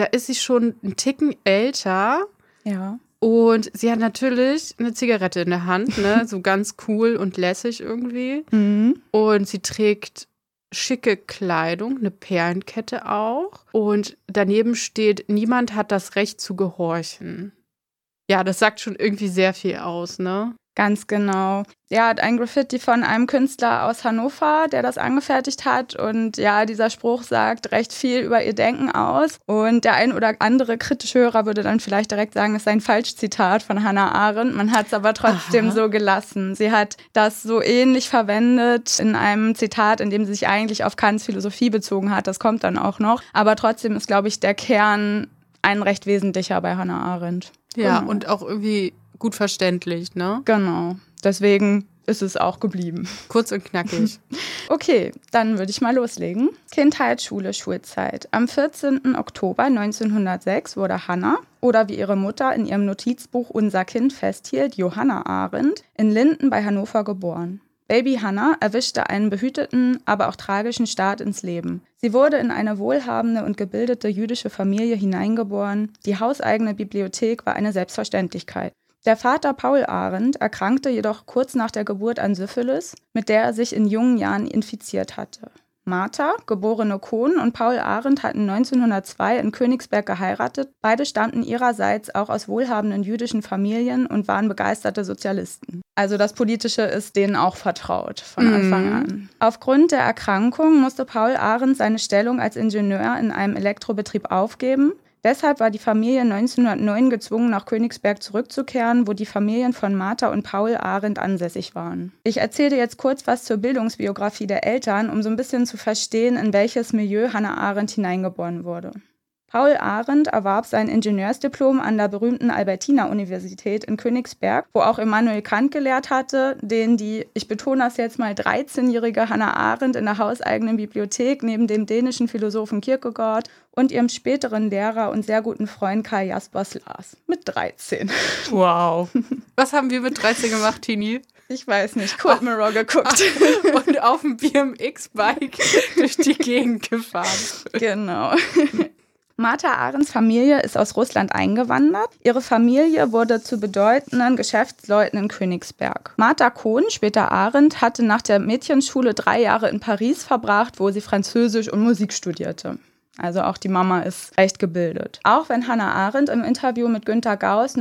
da ist sie schon einen Ticken älter. Ja. Und sie hat natürlich eine Zigarette in der Hand, ne? So ganz cool und lässig irgendwie. Mhm. Und sie trägt schicke Kleidung, eine Perlenkette auch. Und daneben steht, niemand hat das Recht zu gehorchen. Ja, das sagt schon irgendwie sehr viel aus, ne? Ganz genau. Ja, hat ein Graffiti von einem Künstler aus Hannover, der das angefertigt hat. Und ja, dieser Spruch sagt recht viel über ihr Denken aus. Und der ein oder andere kritische Hörer würde dann vielleicht direkt sagen, es sei ein Falschzitat von Hannah Arendt. Man hat es aber trotzdem so gelassen. Sie hat das so ähnlich verwendet in einem Zitat, in dem sie sich eigentlich auf Kants Philosophie bezogen hat. Das kommt dann auch noch. Aber trotzdem ist, glaube ich, der Kern ein recht wesentlicher bei Hannah Arendt. Ja, Genau. und auch irgendwie gut verständlich, ne? Genau. Deswegen ist es auch geblieben. Kurz und knackig. Okay, dann würde ich mal loslegen. Kindheit, Schule, Schulzeit. Am 14. Oktober 1906 wurde Hannah, oder wie ihre Mutter in ihrem Notizbuch Unser Kind festhielt, Johanna Arendt, in Linden bei Hannover geboren. Baby Hannah erwischte einen behüteten, aber auch tragischen Start ins Leben. Sie wurde in eine wohlhabende und gebildete jüdische Familie hineingeboren. Die hauseigene Bibliothek war eine Selbstverständlichkeit. Der Vater Paul Arendt erkrankte jedoch kurz nach der Geburt an Syphilis, mit der er sich in jungen Jahren infiziert hatte. Martha, geborene Kohn, und Paul Arendt hatten 1902 in Königsberg geheiratet. Beide stammten ihrerseits auch aus wohlhabenden jüdischen Familien und waren begeisterte Sozialisten. Also das Politische ist denen auch vertraut von Anfang an. Aufgrund der Erkrankung musste Paul Arendt seine Stellung als Ingenieur in einem Elektrobetrieb aufgeben. Deshalb war die Familie 1909 gezwungen, nach Königsberg zurückzukehren, wo die Familien von Martha und Paul Arendt ansässig waren. Ich erzähle dir jetzt kurz was zur Bildungsbiografie der Eltern, um so ein bisschen zu verstehen, in welches Milieu Hannah Arendt hineingeboren wurde. Paul Arendt erwarb sein Ingenieursdiplom an der berühmten Albertina-Universität in Königsberg, wo auch Immanuel Kant gelehrt hatte, den die, ich betone das jetzt mal, 13-jährige Hannah Arendt in der hauseigenen Bibliothek neben dem dänischen Philosophen Kierkegaard und ihrem späteren Lehrer und sehr guten Freund Karl Jaspers las. Mit 13. Wow. Was haben wir mit 13 gemacht, Tini? Ich weiß nicht, Cold Mirror geguckt. Und auf dem BMX-Bike durch die Gegend gefahren. Genau. Martha Arendts Familie ist aus Russland eingewandert. Ihre Familie wurde zu bedeutenden Geschäftsleuten in Königsberg. Martha Kohn, später Arendt, hatte nach der Mädchenschule 3 Jahre in Paris verbracht, wo sie Französisch und Musik studierte. Also auch die Mama ist recht gebildet. Auch wenn Hannah Arendt im Interview mit Günter Gauss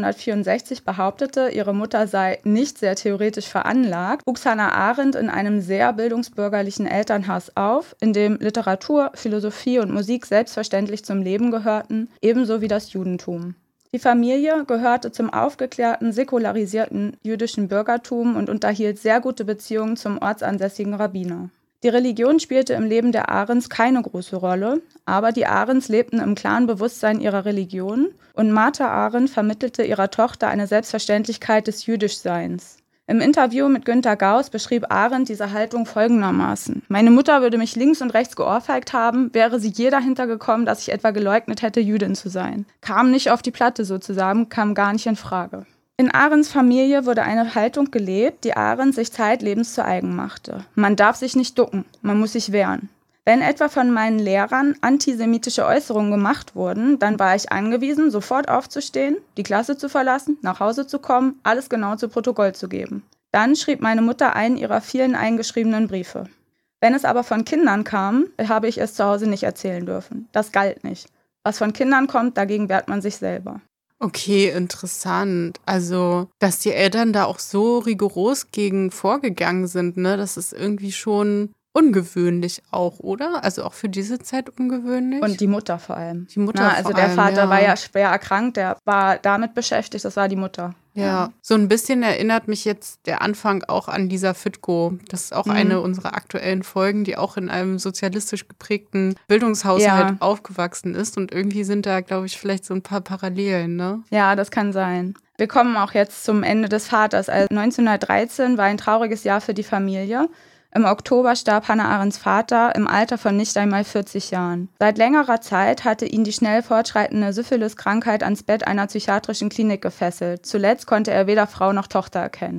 1964 behauptete, ihre Mutter sei nicht sehr theoretisch veranlagt, wuchs Hannah Arendt in einem sehr bildungsbürgerlichen Elternhaus auf, in dem Literatur, Philosophie und Musik selbstverständlich zum Leben gehörten, ebenso wie das Judentum. Die Familie gehörte zum aufgeklärten, säkularisierten jüdischen Bürgertum und unterhielt sehr gute Beziehungen zum ortsansässigen Rabbiner. Die Religion spielte im Leben der Arendts keine große Rolle, aber die Arendts lebten im klaren Bewusstsein ihrer Religion und Martha Arendt vermittelte ihrer Tochter eine Selbstverständlichkeit des Jüdischseins. Im Interview mit Günter Gauss beschrieb Arendt diese Haltung folgendermaßen: Meine Mutter würde mich links und rechts geohrfeigt haben, wäre sie je dahinter gekommen, dass ich etwa geleugnet hätte, Jüdin zu sein. Kam nicht auf die Platte sozusagen, kam gar nicht in Frage. In Arendts Familie wurde eine Haltung gelebt, die Arendt sich zeitlebens zu eigen machte. Man darf sich nicht ducken, man muss sich wehren. Wenn etwa von meinen Lehrern antisemitische Äußerungen gemacht wurden, dann war ich angewiesen, sofort aufzustehen, die Klasse zu verlassen, nach Hause zu kommen, alles genau zu Protokoll zu geben. Dann schrieb meine Mutter einen ihrer vielen eingeschriebenen Briefe. Wenn es aber von Kindern kam, habe ich es zu Hause nicht erzählen dürfen. Das galt nicht. Was von Kindern kommt, dagegen wehrt man sich selber. Okay, interessant. Also, dass die Eltern da auch so rigoros gegen vorgegangen sind, ne, das ist irgendwie schon ungewöhnlich auch, oder? Also auch für diese Zeit ungewöhnlich. Und die Mutter vor allem. Die Mutter vor also der allem, Vater ja. war ja schwer erkrankt, der war damit beschäftigt, das war die Mutter. Ja, so ein bisschen erinnert mich jetzt der Anfang auch an Lisa Fitko. Das ist auch eine unserer aktuellen Folgen, die auch in einem sozialistisch geprägten Bildungshaushalt aufgewachsen ist. Und irgendwie sind da, glaube ich, vielleicht so ein paar Parallelen, ne? Ja, das kann sein. Wir kommen auch jetzt zum Ende des Vaters. Also 1913 war ein trauriges Jahr für die Familie. Im Oktober starb Hannah Arendts Vater im Alter von nicht einmal 40 Jahren. Seit längerer Zeit hatte ihn die schnell fortschreitende Syphilis-Krankheit ans Bett einer psychiatrischen Klinik gefesselt. Zuletzt konnte er weder Frau noch Tochter erkennen.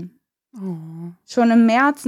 Oh. Schon im März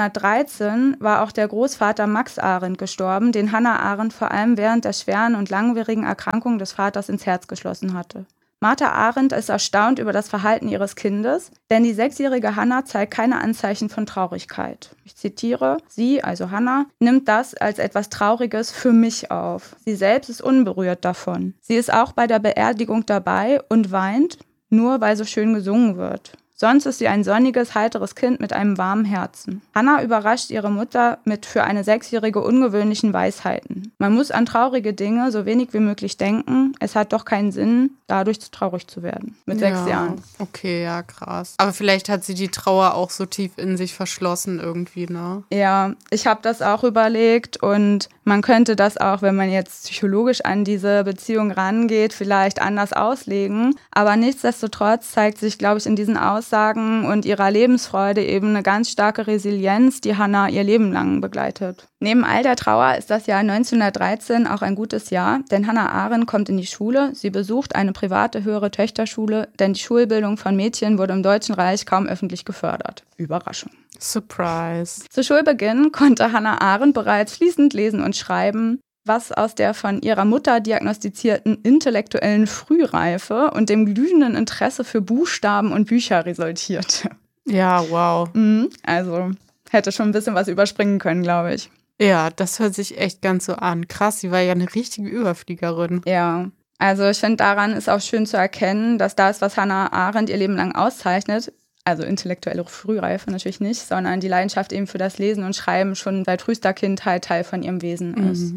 1913 war auch der Großvater Max Arendt gestorben, den Hannah Arendt vor allem während der schweren und langwierigen Erkrankung des Vaters ins Herz geschlossen hatte. Martha Arendt ist erstaunt über das Verhalten ihres Kindes, denn die 6-jährige Hannah zeigt keine Anzeichen von Traurigkeit. Ich zitiere, sie, also Hannah, nimmt das als etwas Trauriges für mich auf. Sie selbst ist unberührt davon. Sie ist auch bei der Beerdigung dabei und weint, nur weil so schön gesungen wird. Sonst ist sie ein sonniges, heiteres Kind mit einem warmen Herzen. Hannah überrascht ihre Mutter mit für eine 6-Jährige ungewöhnlichen Weisheiten. Man muss an traurige Dinge so wenig wie möglich denken. Es hat doch keinen Sinn, dadurch traurig zu werden. Mit 6 Jahren. Okay, ja, krass. Aber vielleicht hat sie die Trauer auch so tief in sich verschlossen irgendwie, ne? Ja, ich habe das auch überlegt und man könnte das auch, wenn man jetzt psychologisch an diese Beziehung rangeht, vielleicht anders auslegen. Aber nichtsdestotrotz zeigt sich, glaube ich, in diesen Aussagen und ihrer Lebensfreude eben eine ganz starke Resilienz, die Hannah ihr Leben lang begleitet. Neben all der Trauer ist das Jahr 1913 auch ein gutes Jahr, denn Hannah Arendt kommt in die Schule. Sie besucht eine private höhere Töchterschule, denn die Schulbildung von Mädchen wurde im Deutschen Reich kaum öffentlich gefördert. Überraschung. Surprise. Zu Schulbeginn konnte Hannah Arendt bereits fließend lesen und schreiben, was aus der von ihrer Mutter diagnostizierten intellektuellen Frühreife und dem glühenden Interesse für Buchstaben und Bücher resultierte. Ja, wow. Also hätte schon ein bisschen was überspringen können, glaube ich. Ja, das hört sich echt ganz so an. Krass, sie war ja eine richtige Überfliegerin. Ja, also ich finde, daran ist auch schön zu erkennen, dass das, was Hannah Arendt ihr Leben lang auszeichnet, also intellektuelle Frühreife natürlich nicht, sondern die Leidenschaft eben für das Lesen und Schreiben schon seit frühester Kindheit Teil von ihrem Wesen ist.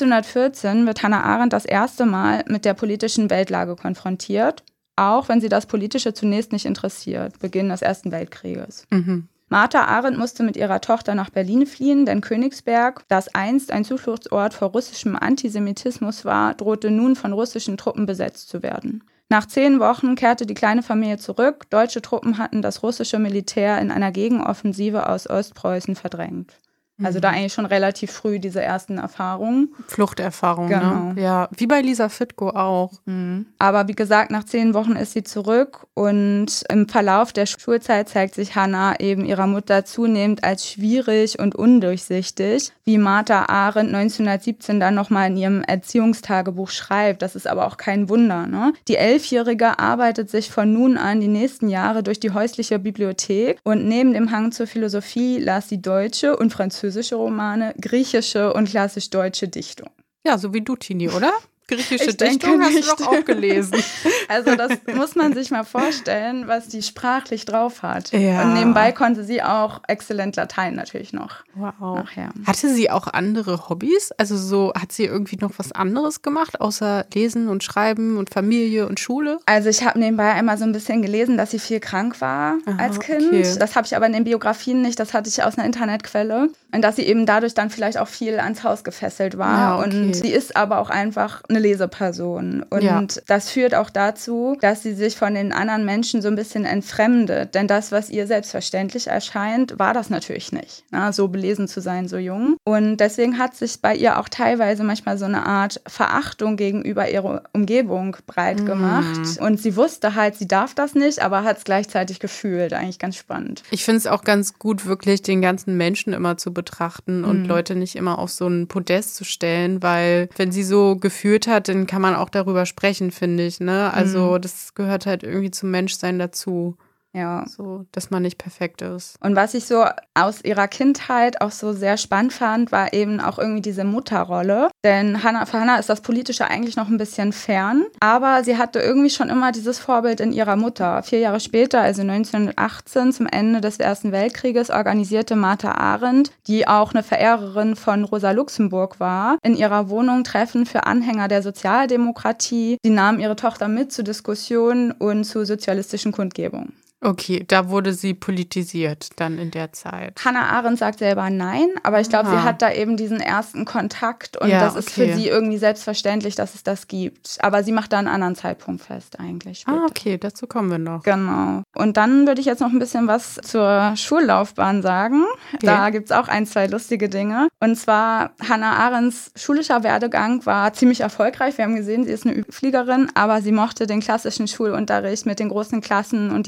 1914 wird Hannah Arendt das erste Mal mit der politischen Weltlage konfrontiert, auch wenn sie das Politische zunächst nicht interessiert, Beginn des Ersten Weltkrieges. Martha Arendt musste mit ihrer Tochter nach Berlin fliehen, denn Königsberg, das einst ein Zufluchtsort vor russischem Antisemitismus war, drohte nun von russischen Truppen besetzt zu werden. Nach 10 Wochen kehrte die kleine Familie zurück. Deutsche Truppen hatten das russische Militär in einer Gegenoffensive aus Ostpreußen verdrängt. Also da eigentlich schon relativ früh diese ersten Erfahrungen. Fluchterfahrungen, genau. Ne? Ja, wie bei Lisa Fitko auch. Aber wie gesagt, nach 10 Wochen ist sie zurück und im Verlauf der Schulzeit zeigt sich Hannah eben ihrer Mutter zunehmend als schwierig und undurchsichtig, wie Martha Arendt 1917 dann nochmal in ihrem Erziehungstagebuch schreibt. Das ist aber auch kein Wunder, ne? Die 11-Jährige arbeitet sich von nun an die nächsten Jahre durch die häusliche Bibliothek und neben dem Hang zur Philosophie las sie deutsche und französische Romane, griechische und klassisch-deutsche Dichtung. Ja, so wie du, Tini, oder? Griechische Dichtung hast du doch auch gelesen. Also das muss man sich mal vorstellen, was die sprachlich drauf hat. Ja. Und nebenbei konnte sie auch exzellent Latein natürlich noch. Wow. Nachher. Hatte sie auch andere Hobbys? Also so, hat sie irgendwie noch was anderes gemacht, außer Lesen und Schreiben und Familie und Schule? Also ich habe nebenbei einmal so ein bisschen gelesen, dass sie viel krank war als Kind. Okay. Das habe ich aber in den Biografien nicht, das hatte ich aus einer Internetquelle. Und dass sie eben dadurch dann vielleicht auch viel ans Haus gefesselt war. Ja, okay. Und sie ist aber auch einfach eine Leseperson. Und das führt auch dazu, dass sie sich von den anderen Menschen so ein bisschen entfremdet. Denn das, was ihr selbstverständlich erscheint, war das natürlich nicht. Na, so belesen zu sein, so jung. Und deswegen hat sich bei ihr auch teilweise manchmal so eine Art Verachtung gegenüber ihrer Umgebung breit gemacht. Und sie wusste halt, sie darf das nicht, aber hat es gleichzeitig gefühlt. Eigentlich ganz spannend. Ich finde es auch ganz gut, wirklich den ganzen Menschen immer zu betrachten und Leute nicht immer auf so ein Podest zu stellen, weil wenn sie so gefühlt hat, dann kann man auch darüber sprechen, finde ich, ne? Also das gehört halt irgendwie zum Menschsein dazu. Ja. So, dass man nicht perfekt ist. Und was ich so aus ihrer Kindheit auch so sehr spannend fand, war eben auch irgendwie diese Mutterrolle. Denn für Hannah ist das Politische eigentlich noch ein bisschen fern. Aber sie hatte irgendwie schon immer dieses Vorbild in ihrer Mutter. 4 Jahre später, also 1918, zum Ende des Ersten Weltkrieges, organisierte Martha Arendt, die auch eine Verehrerin von Rosa Luxemburg war, in ihrer Wohnung Treffen für Anhänger der Sozialdemokratie. Sie nahm ihre Tochter mit zu Diskussionen und zu sozialistischen Kundgebungen. Okay, da wurde sie politisiert dann in der Zeit. Hannah Arendt sagt selber nein, aber ich glaube, sie hat da eben diesen ersten Kontakt und das ist für sie irgendwie selbstverständlich, dass es das gibt. Aber sie macht da einen anderen Zeitpunkt fest eigentlich. Ah, okay, dazu kommen wir noch. Genau. Und dann würde ich jetzt noch ein bisschen was zur Schullaufbahn sagen. Okay. Da gibt es auch 1, 2 lustige Dinge. Und zwar, Hannah Arendts schulischer Werdegang war ziemlich erfolgreich. Wir haben gesehen, sie ist eine Fliegerin, aber sie mochte den klassischen Schulunterricht mit den großen Klassen und diesen standardisierten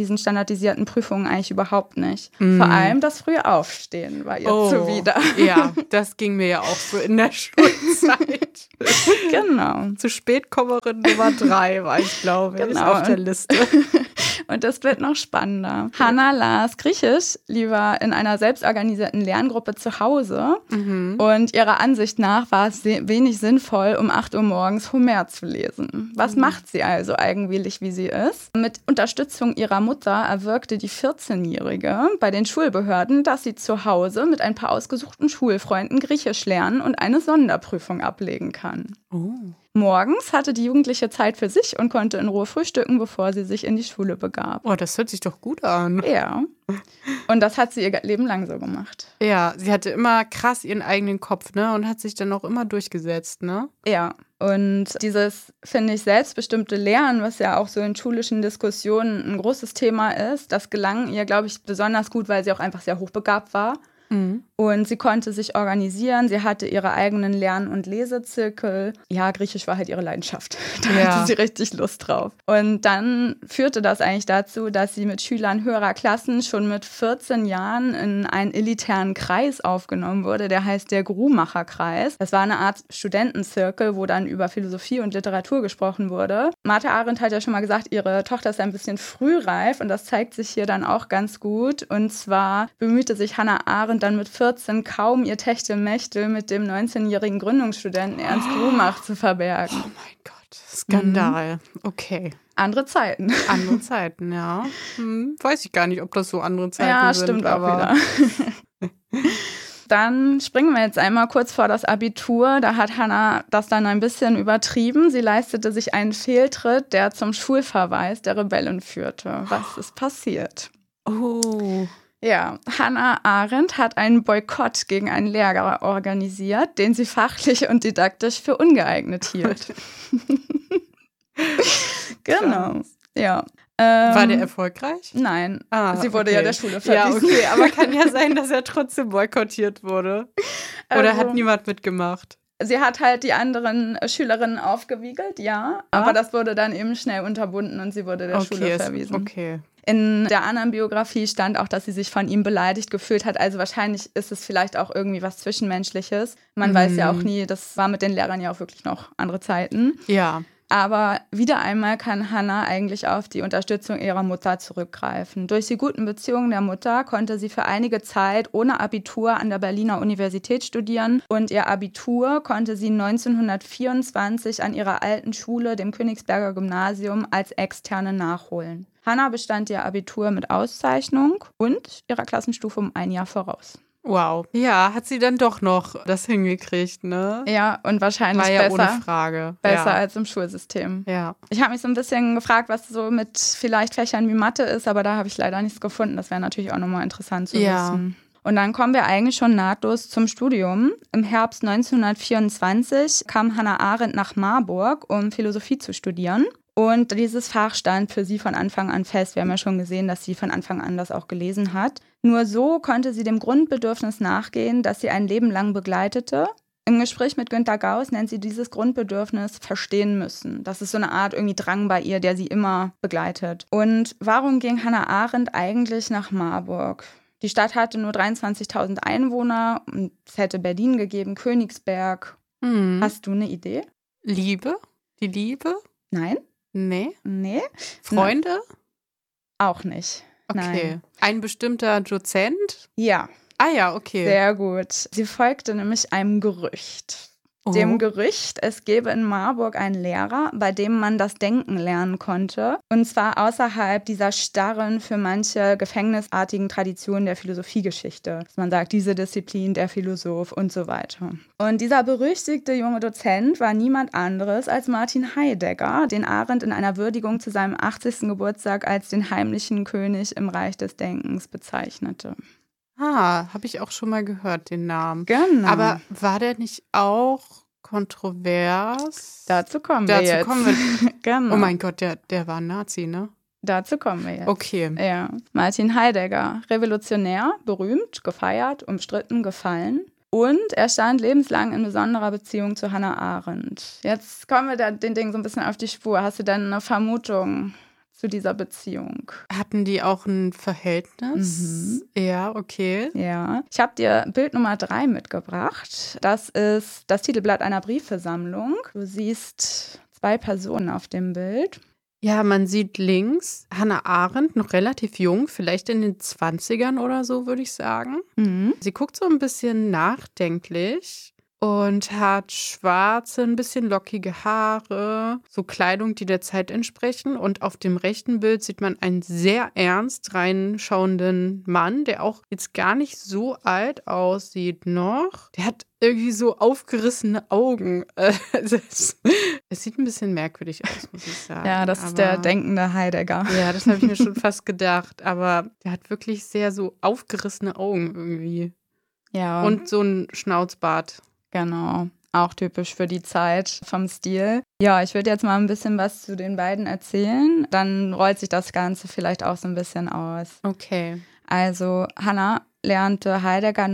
standardisierten Prüfungen eigentlich überhaupt nicht. Vor allem das frühe Aufstehen war ihr zuwider. Ja, das ging mir ja auch so in der Schulzeit. Genau. Zu Spätkommerin Nummer 3 war ich, glaube ich, auf der Liste. Und das wird noch spannender. Hannah las Griechisch lieber in einer selbstorganisierten Lerngruppe zu Hause. Und ihrer Ansicht nach war es wenig sinnvoll, um 8 Uhr morgens Homer zu lesen. Was macht sie also eigenwillig, wie sie ist? Mit Unterstützung ihrer Mutter erwirkte die 14-Jährige bei den Schulbehörden, dass sie zu Hause mit ein paar ausgesuchten Schulfreunden Griechisch lernen und eine Sonderprüfung ablegen kann. Morgens hatte die Jugendliche Zeit für sich und konnte in Ruhe frühstücken, bevor sie sich in die Schule begab. Oh, das hört sich doch gut an. Ja. Und das hat sie ihr Leben lang so gemacht. Ja, sie hatte immer krass ihren eigenen Kopf, ne? Und hat sich dann auch immer durchgesetzt, ne? Ja. Und dieses, finde ich, selbstbestimmte Lernen, was ja auch so in schulischen Diskussionen ein großes Thema ist, das gelang ihr, glaube ich, besonders gut, weil sie auch einfach sehr hochbegabt war. Und sie konnte sich organisieren, sie hatte ihre eigenen Lern- und Lesezirkel. Ja, Griechisch war halt ihre Leidenschaft. Da hatte sie richtig Lust drauf. Und dann führte das eigentlich dazu, dass sie mit Schülern höherer Klassen schon mit 14 Jahren in einen elitären Kreis aufgenommen wurde. Der heißt der Grumacher-Kreis. Das war eine Art Studentenzirkel, wo dann über Philosophie und Literatur gesprochen wurde. Martha Arendt hat ja schon mal gesagt, ihre Tochter ist ein bisschen frühreif und das zeigt sich hier dann auch ganz gut. Und zwar bemühte sich Hannah Arendt dann mit 14 kaum ihr Techtelmechtel mit dem 19-jährigen Gründungsstudenten Ernst Grumach zu verbergen. Oh mein Gott, Skandal. Okay. Andere Zeiten. Andere Zeiten, ja. Weiß ich gar nicht, ob das so andere Zeiten sind. Ja, stimmt auch wieder. Dann springen wir jetzt einmal kurz vor das Abitur. Da hat Hannah das dann ein bisschen übertrieben. Sie leistete sich einen Fehltritt, der zum Schulverweis der Rebellen führte. Was ist passiert? Oh. Ja, Hannah Arendt hat einen Boykott gegen einen Lehrer organisiert, den sie fachlich und didaktisch für ungeeignet hielt. Genau, ja. War der erfolgreich? Nein, sie wurde ja der Schule verwiesen. Ja, okay, aber kann ja sein, dass er trotzdem boykottiert wurde. Oder hat niemand mitgemacht? Sie hat halt die anderen Schülerinnen aufgewiegelt, ja. Aber das wurde dann eben schnell unterbunden und sie wurde der Schule verwiesen. Okay. In der anderen Biografie stand auch, dass sie sich von ihm beleidigt gefühlt hat. Also wahrscheinlich ist es vielleicht auch irgendwie was Zwischenmenschliches. Man weiß ja auch nie, das war mit den Lehrern ja auch wirklich noch andere Zeiten. Ja. Aber wieder einmal kann Hannah eigentlich auf die Unterstützung ihrer Mutter zurückgreifen. Durch die guten Beziehungen der Mutter konnte sie für einige Zeit ohne Abitur an der Berliner Universität studieren. Und ihr Abitur konnte sie 1924 an ihrer alten Schule, dem Königsberger Gymnasium, als Externe nachholen. Hannah bestand ihr Abitur mit Auszeichnung und ihrer Klassenstufe um ein Jahr voraus. Wow. Ja, hat sie dann doch noch das hingekriegt, ne? Ja, und wahrscheinlich war ja besser, ohne Frage. Besser als im Schulsystem. Ja. Ich habe mich so ein bisschen gefragt, was so mit vielleicht Fächern wie Mathe ist, aber da habe ich leider nichts gefunden. Das wäre natürlich auch nochmal interessant zu wissen. Und dann kommen wir eigentlich schon nahtlos zum Studium. Im Herbst 1924 kam Hannah Arendt nach Marburg, um Philosophie zu studieren. Und dieses Fach stand für sie von Anfang an fest. Wir haben ja schon gesehen, dass sie von Anfang an das auch gelesen hat. Nur so konnte sie dem Grundbedürfnis nachgehen, das sie ein Leben lang begleitete. Im Gespräch mit Günter Gauss nennt sie dieses Grundbedürfnis verstehen müssen. Das ist so eine Art irgendwie Drang bei ihr, der sie immer begleitet. Und warum ging Hannah Arendt eigentlich nach Marburg? Die Stadt hatte nur 23.000 Einwohner und es hätte Berlin gegeben, Königsberg. Hast du eine Idee? Liebe? Die Liebe? Nein. Nee? Freunde? Nein. Auch nicht. Okay. Nein. Ein bestimmter Dozent? Ja. Ah ja, okay. Sehr gut. Sie folgte nämlich einem Gerücht. Dem Gerücht, es gäbe in Marburg einen Lehrer, bei dem man das Denken lernen konnte. Und zwar außerhalb dieser starren, für manche gefängnisartigen Traditionen der Philosophiegeschichte. Dass man sagt, diese Disziplin, der Philosoph und so weiter. Und dieser berüchtigte junge Dozent war niemand anderes als Martin Heidegger, den Arendt in einer Würdigung zu seinem 80. Geburtstag als den heimlichen König im Reich des Denkens bezeichnete. Habe ich auch schon mal gehört, den Namen. Genau. Aber war der nicht auch kontrovers? Dazu kommen wir jetzt. Genau. Oh mein Gott, der war ein Nazi, ne? Dazu kommen wir jetzt. Okay. Ja. Martin Heidegger, revolutionär, berühmt, gefeiert, umstritten, gefallen. Und er stand lebenslang in besonderer Beziehung zu Hannah Arendt. Jetzt kommen wir den Dingen so ein bisschen auf die Spur. Hast du denn eine Vermutung zu dieser Beziehung. Hatten die auch ein Verhältnis? Ja, okay. Ja. Ich habe dir Bild Nummer 3 mitgebracht. Das ist das Titelblatt einer Briefesammlung. Du siehst 2 Personen auf dem Bild. Ja, man sieht links Hannah Arendt, noch relativ jung, vielleicht in den 20ern oder so, würde ich sagen. Sie guckt so ein bisschen nachdenklich und hat schwarze, ein bisschen lockige Haare, so Kleidung, die der Zeit entsprechen. Und auf dem rechten Bild sieht man einen sehr ernst reinschauenden Mann, der auch jetzt gar nicht so alt aussieht noch. Der hat irgendwie so aufgerissene Augen. Es sieht ein bisschen merkwürdig aus, muss ich sagen. Ja, das ist der denkende Heidegger. Ja, das habe ich mir schon fast gedacht. Aber der hat wirklich sehr so aufgerissene Augen irgendwie. Ja. Und so ein Schnauzbart. Genau, auch typisch für die Zeit vom Stil. Ja, ich würde jetzt mal ein bisschen was zu den beiden erzählen. Dann rollt sich das Ganze vielleicht auch so ein bisschen aus. Okay. Also Hannah lernte Heidegger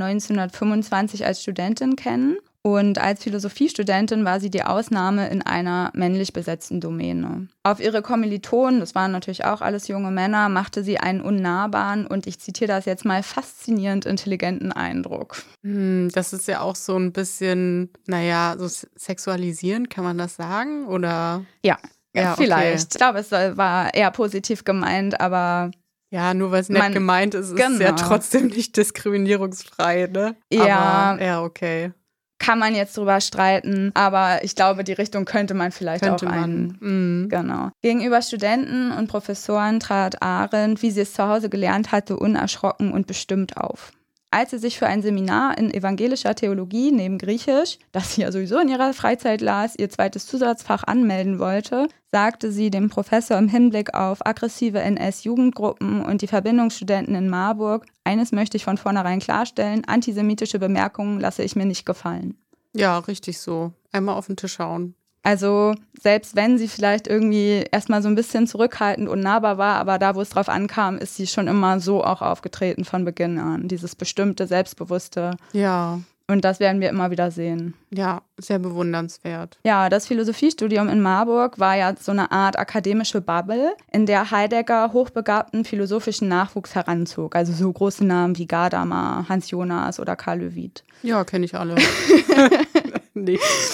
1925 als Studentin kennen. Und als Philosophiestudentin war sie die Ausnahme in einer männlich besetzten Domäne. Auf ihre Kommilitonen, das waren natürlich auch alles junge Männer, machte sie einen unnahbaren und ich zitiere das jetzt mal faszinierend intelligenten Eindruck. Das ist ja auch so ein bisschen, naja, so sexualisierend, kann man das sagen? Oder? Ja, vielleicht. Okay. Ich glaube, es war eher positiv gemeint, aber... Ja, nur weil es nett gemeint ist, ist es ja trotzdem nicht diskriminierungsfrei, ne? Ja. Aber, ja, okay. Kann man jetzt drüber streiten, aber ich glaube, die Richtung könnte man vielleicht auch ein. Genau. Gegenüber Studenten und Professoren trat Arendt, wie sie es zu Hause gelernt hatte, unerschrocken und bestimmt auf. Als sie sich für ein Seminar in evangelischer Theologie neben Griechisch, das sie ja sowieso in ihrer Freizeit las, ihr zweites Zusatzfach anmelden wollte, sagte sie dem Professor im Hinblick auf aggressive NS-Jugendgruppen und die Verbindungsstudenten in Marburg: Eines möchte ich von vornherein klarstellen, antisemitische Bemerkungen lasse ich mir nicht gefallen. Ja, richtig so. Einmal auf den Tisch schauen. Also selbst wenn sie vielleicht irgendwie erstmal so ein bisschen zurückhaltend und nahbar war, aber da, wo es drauf ankam, ist sie schon immer so auch aufgetreten von Beginn an. Dieses bestimmte, selbstbewusste. Ja. Und das werden wir immer wieder sehen. Ja, sehr bewundernswert. Ja, das Philosophiestudium in Marburg war ja so eine Art akademische Bubble, in der Heidegger hochbegabten philosophischen Nachwuchs heranzog. Also so große Namen wie Gadamer, Hans Jonas oder Karl Löwith. Ja, kenne ich alle. Nee.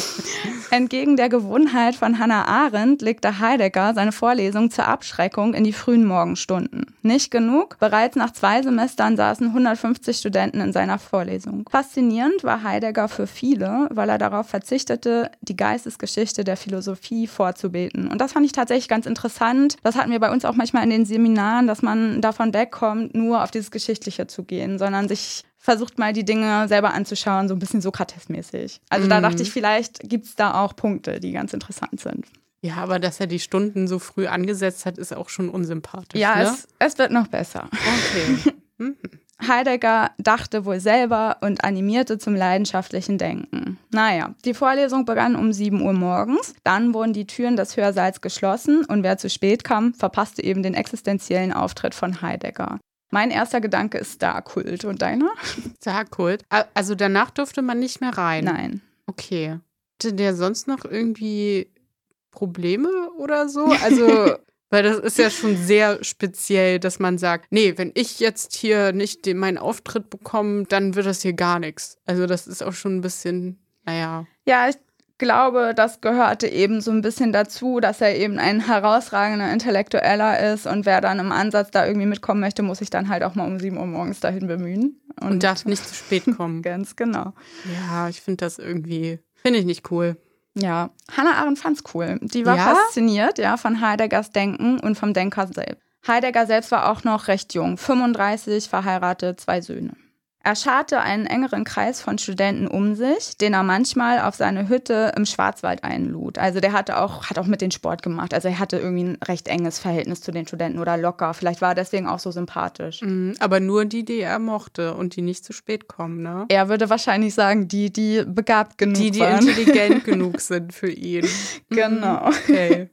Entgegen der Gewohnheit von Hannah Arendt legte Heidegger seine Vorlesung zur Abschreckung in die frühen Morgenstunden. Nicht genug, bereits nach 2 Semestern saßen 150 Studenten in seiner Vorlesung. Faszinierend war Heidegger für viele, weil er darauf verzichtete, die Geistesgeschichte der Philosophie vorzubilden. Und das fand ich tatsächlich ganz interessant. Das hatten wir bei uns auch manchmal in den Seminaren, dass man davon wegkommt, nur auf dieses Geschichtliche zu gehen, sondern sich versucht mal die Dinge selber anzuschauen, so ein bisschen Sokrates-mäßig. Also da dachte ich, vielleicht gibt es da auch Punkte, die ganz interessant sind. Ja, aber dass er die Stunden so früh angesetzt hat, ist auch schon unsympathisch. Ja, ne? Es wird noch besser. Okay. Heidegger dachte wohl selber und animierte zum leidenschaftlichen Denken. Naja, die Vorlesung begann um 7 Uhr morgens. Dann wurden die Türen des Hörsaals geschlossen und wer zu spät kam, verpasste eben den existenziellen Auftritt von Heidegger. Mein erster Gedanke ist Star-Kult. Und deiner? Star-Kult? Also danach durfte man nicht mehr rein? Nein. Okay. Hatte der sonst noch irgendwie Probleme oder so? Also, weil das ist ja schon sehr speziell, dass man sagt, nee, wenn ich jetzt hier nicht meinen Auftritt bekomme, dann wird das hier gar nichts. Also das ist auch schon ein bisschen, naja. Ja, ich glaube, das gehörte eben so ein bisschen dazu, dass er eben ein herausragender Intellektueller ist und wer dann im Ansatz da irgendwie mitkommen möchte, muss sich dann halt auch mal um 7 Uhr morgens dahin bemühen. Und darf nicht zu spät kommen. Ganz genau. Ja, ich finde das irgendwie, finde ich nicht cool. Ja, Hannah Arendt fand's cool. Die war fasziniert, ja, von Heideggers Denken und vom Denker selbst. Heidegger selbst war auch noch recht jung, 35, verheiratet, 2 Söhne. Er scharte einen engeren Kreis von Studenten um sich, den er manchmal auf seine Hütte im Schwarzwald einlud. Also der hat auch mit denen Sport gemacht. Also er hatte irgendwie ein recht enges Verhältnis zu den Studenten oder locker. Vielleicht war er deswegen auch so sympathisch. Aber nur die er mochte und die nicht zu spät kommen, ne? Er würde wahrscheinlich sagen, die begabt genug die waren. Intelligent genug sind für ihn. Genau. Okay.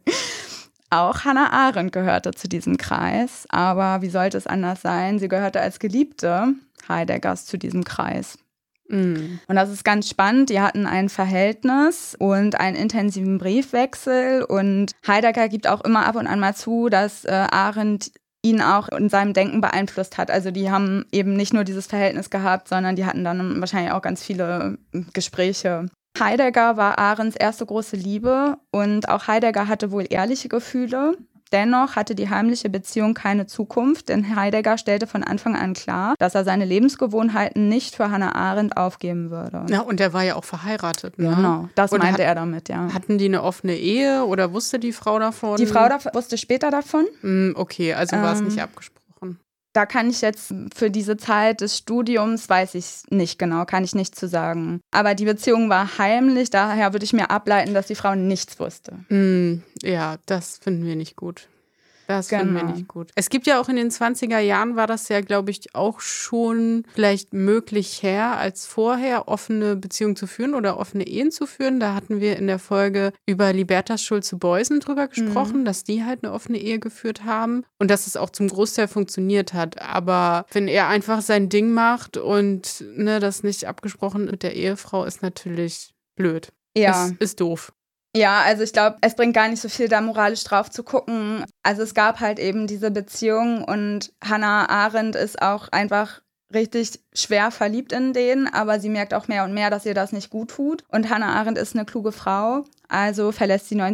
Auch Hannah Arendt gehörte zu diesem Kreis. Aber wie sollte es anders sein? Sie gehörte als Geliebte Heideggers zu diesem Kreis. Und das ist ganz spannend. Die hatten ein Verhältnis und einen intensiven Briefwechsel. Und Heidegger gibt auch immer ab und an mal zu, dass Arendt ihn auch in seinem Denken beeinflusst hat. Also die haben eben nicht nur dieses Verhältnis gehabt, sondern die hatten dann wahrscheinlich auch ganz viele Gespräche. Heidegger war Arendts erste große Liebe und auch Heidegger hatte wohl ehrliche Gefühle. Dennoch hatte die heimliche Beziehung keine Zukunft, denn Heidegger stellte von Anfang an klar, dass er seine Lebensgewohnheiten nicht für Hannah Arendt aufgeben würde. Ja, und er war ja auch verheiratet, ne? Genau, das meinte er damit, ja. Hatten die eine offene Ehe oder wusste die Frau davon? Die Frau wusste später davon. Okay, also war es nicht abgesprochen. Da kann ich jetzt für diese Zeit des Studiums, weiß ich nicht genau, kann ich nicht zu sagen. Aber die Beziehung war heimlich, daher würde ich mir ableiten, dass die Frau nichts wusste. Ja, das finden wir nicht gut. Finden wir nicht gut. Es gibt ja auch in den 20er Jahren, war das ja, glaube ich, auch schon vielleicht möglicher als vorher, offene Beziehungen zu führen oder offene Ehen zu führen. Da hatten wir in der Folge über Libertas Schulze-Beusen drüber gesprochen, dass die halt eine offene Ehe geführt haben und dass es auch zum Großteil funktioniert hat. Aber wenn er einfach sein Ding macht und das nicht abgesprochen mit der Ehefrau, ist natürlich blöd. Ja. Ist doof. Ja, also ich glaube, es bringt gar nicht so viel, da moralisch drauf zu gucken. Also es gab halt eben diese Beziehung und Hannah Arendt ist auch einfach richtig schwer verliebt in den, aber sie merkt auch mehr und mehr, dass ihr das nicht gut tut. Und Hannah Arendt ist eine kluge Frau, also verlässt sie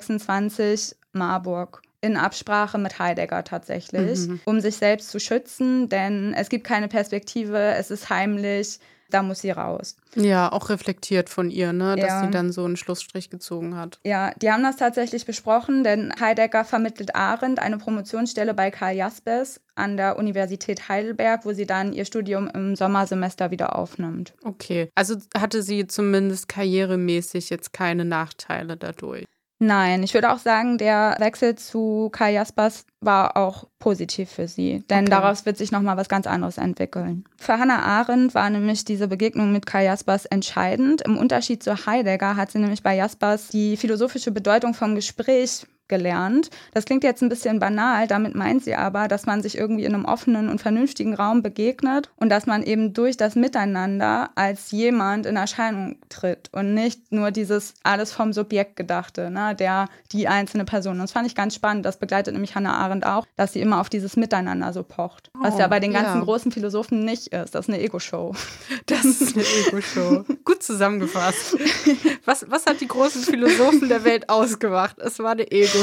1926 Marburg. In Absprache mit Heidegger tatsächlich, um sich selbst zu schützen, denn es gibt keine Perspektive, es ist heimlich. Da muss sie raus. Ja, auch reflektiert von ihr, ne, dass sie dann so einen Schlussstrich gezogen hat. Ja, die haben das tatsächlich besprochen, denn Heidegger vermittelt Arendt eine Promotionsstelle bei Karl Jaspers an der Universität Heidelberg, wo sie dann ihr Studium im Sommersemester wieder aufnimmt. Okay, also hatte sie zumindest karrieremäßig jetzt keine Nachteile dadurch? Nein, ich würde auch sagen, der Wechsel zu Karl Jaspers war auch positiv für sie, denn daraus wird sich nochmal was ganz anderes entwickeln. Für Hannah Arendt war nämlich diese Begegnung mit Karl Jaspers entscheidend. Im Unterschied zu Heidegger hat sie nämlich bei Jaspers die philosophische Bedeutung vom Gespräch gelernt. Das klingt jetzt ein bisschen banal, damit meint sie aber, dass man sich irgendwie in einem offenen und vernünftigen Raum begegnet und dass man eben durch das Miteinander als jemand in Erscheinung tritt und nicht nur dieses alles vom Subjekt gedachte, ne, die einzelne Person. Und das fand ich ganz spannend. Das begleitet nämlich Hannah Arendt auch, dass sie immer auf dieses Miteinander so pocht. Was ja bei den ganzen großen Philosophen nicht ist. Das ist eine Ego-Show. Das ist eine Ego-Show. Gut zusammengefasst. Was hat die großen Philosophen der Welt ausgemacht? Es war eine Ego-Show.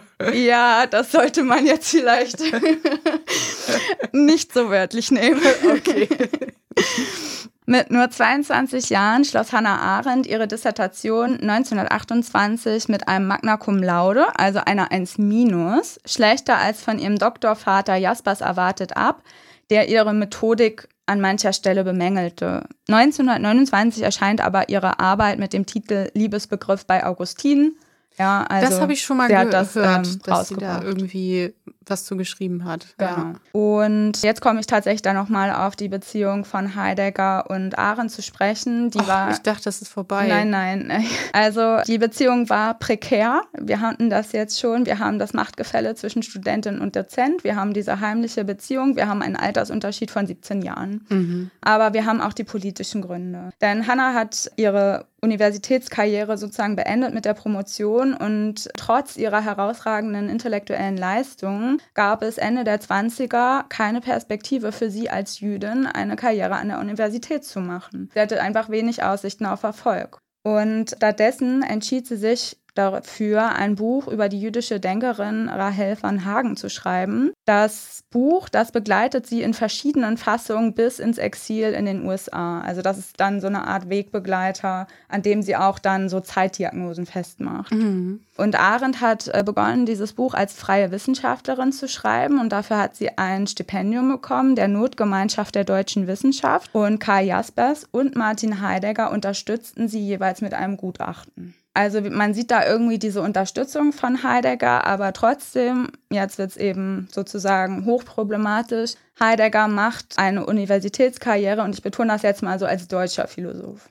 Ja, das sollte man jetzt vielleicht nicht so wörtlich nehmen. Okay. Mit nur 22 Jahren schloss Hannah Arendt ihre Dissertation 1928 mit einem Magna Cum Laude, also einer 1-, schlechter als von ihrem Doktorvater Jaspers erwartet ab, der ihre Methodik an mancher Stelle bemängelte. 1929 erscheint aber ihre Arbeit mit dem Titel Liebesbegriff bei Augustin. Ja, also das habe ich schon mal gehört, dass sie da rausgebracht. Irgendwie was zu geschrieben hat. Genau. Ja. Und jetzt komme ich tatsächlich dann nochmal auf die Beziehung von Heidegger und Arendt zu sprechen. Ich dachte, das ist vorbei. Nein. Also die Beziehung war prekär. Wir hatten das jetzt schon. Wir haben das Machtgefälle zwischen Studentin und Dozent. Wir haben diese heimliche Beziehung. Wir haben einen Altersunterschied von 17 Jahren. Aber wir haben auch die politischen Gründe. Denn Hannah hat ihre Universitätskarriere sozusagen beendet mit der Promotion und trotz ihrer herausragenden intellektuellen Leistungen gab es Ende der 20er keine Perspektive für sie als Jüdin, eine Karriere an der Universität zu machen. Sie hatte einfach wenig Aussichten auf Erfolg. Und stattdessen entschied sie sich dafür, ein Buch über die jüdische Denkerin Rahel van Hagen zu schreiben. Das Buch, das begleitet sie in verschiedenen Fassungen bis ins Exil in den USA. Also das ist dann so eine Art Wegbegleiter, an dem sie auch dann so Zeitdiagnosen festmacht. Und Arendt hat begonnen, dieses Buch als freie Wissenschaftlerin zu schreiben und dafür hat sie ein Stipendium bekommen, der Notgemeinschaft der deutschen Wissenschaft. Und Karl Jaspers und Martin Heidegger unterstützten sie jeweils mit einem Gutachten. Also man sieht da irgendwie diese Unterstützung von Heidegger, aber trotzdem, jetzt wird es eben sozusagen hochproblematisch. Heidegger macht eine Universitätskarriere und ich betone das jetzt mal so als deutscher Philosoph.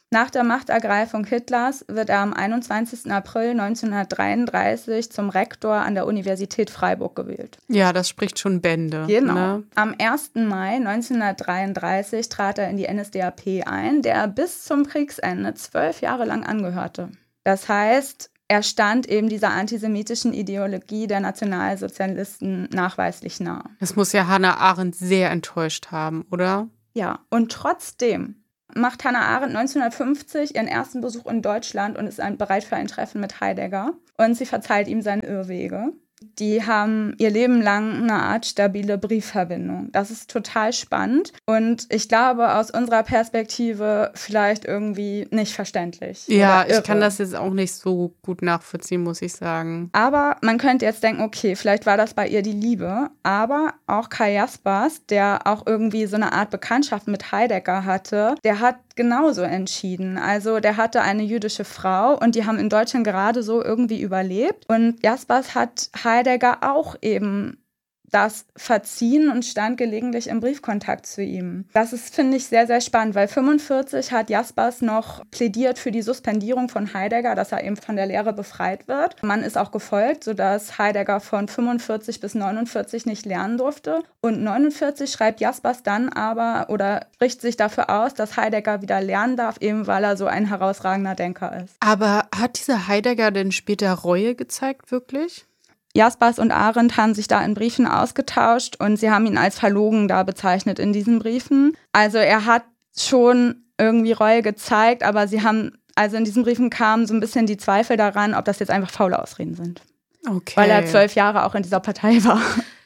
Nach der Machtergreifung Hitlers wird er am 21. April 1933 zum Rektor an der Universität Freiburg gewählt. Ja, das spricht schon Bände. Genau. Ne? Am 1. Mai 1933 trat er in die NSDAP ein, der er bis zum Kriegsende 12 Jahre lang angehörte. Das heißt, er stand eben dieser antisemitischen Ideologie der Nationalsozialisten nachweislich nahe. Das muss ja Hannah Arendt sehr enttäuscht haben, oder? Ja, und trotzdem macht Hannah Arendt 1950 ihren ersten Besuch in Deutschland und ist bereit für ein Treffen mit Heidegger. Und sie verzeiht ihm seine Irrwege. Die haben ihr Leben lang eine Art stabile Briefverbindung. Das ist total spannend und ich glaube, aus unserer Perspektive vielleicht irgendwie nicht verständlich. Ja, ich kann das jetzt auch nicht so gut nachvollziehen, muss ich sagen. Aber man könnte jetzt denken, okay, vielleicht war das bei ihr die Liebe, aber auch Kai Jaspers, der auch irgendwie so eine Art Bekanntschaft mit Heidegger hatte, der hat genauso entschieden. Also der hatte eine jüdische Frau und die haben in Deutschland gerade so irgendwie überlebt. Und Jaspers hat Heidegger auch eben das verziehen und stand gelegentlich im Briefkontakt zu ihm. Das ist, finde ich, sehr, sehr spannend, weil 1945 hat Jaspers noch plädiert für die Suspendierung von Heidegger, dass er eben von der Lehre befreit wird. Man ist auch gefolgt, sodass Heidegger von 1945 bis 1949 nicht lernen durfte. Und 1949 schreibt Jaspers dann aber oder spricht sich dafür aus, dass Heidegger wieder lernen darf, eben weil er so ein herausragender Denker ist. Aber hat dieser Heidegger denn später Reue gezeigt, wirklich? Jaspers und Arendt haben sich da in Briefen ausgetauscht und sie haben ihn als verlogen da bezeichnet in diesen Briefen. Also er hat schon irgendwie Reue gezeigt, aber sie haben, also in diesen Briefen kamen so ein bisschen die Zweifel daran, ob das jetzt einfach faule Ausreden sind. Okay. Weil er 12 Jahre auch in dieser Partei war.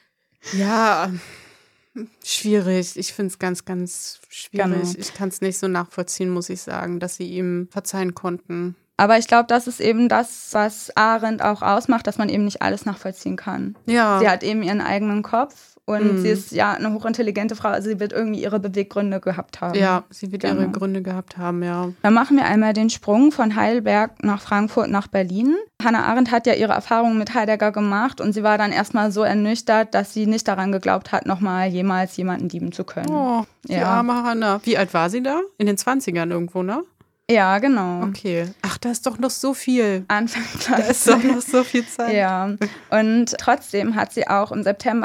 Ja, schwierig. Ich finde es ganz, ganz schwierig. Genau. Ich kann es nicht so nachvollziehen, muss ich sagen, dass sie ihm verzeihen konnten. Aber ich glaube, das ist eben das, was Arendt auch ausmacht, dass man eben nicht alles nachvollziehen kann. Ja. Sie hat eben ihren eigenen Kopf und sie ist ja eine hochintelligente Frau. Also sie wird irgendwie ihre Beweggründe gehabt haben. Ja, sie wird ihre Gründe gehabt haben, ja. Dann machen wir einmal den Sprung von Heidelberg nach Frankfurt nach Berlin. Hannah Arendt hat ja ihre Erfahrungen mit Heidegger gemacht und sie war dann erstmal so ernüchtert, dass sie nicht daran geglaubt hat, nochmal jemals jemanden lieben zu können. Oh, die arme Hannah. Wie alt war sie da? In den 20ern irgendwo, ne? Ja, genau. Okay. Ach, da ist doch noch so viel. Anfang 20. Da ist doch noch so viel Zeit. Ja. Und trotzdem hat sie auch im September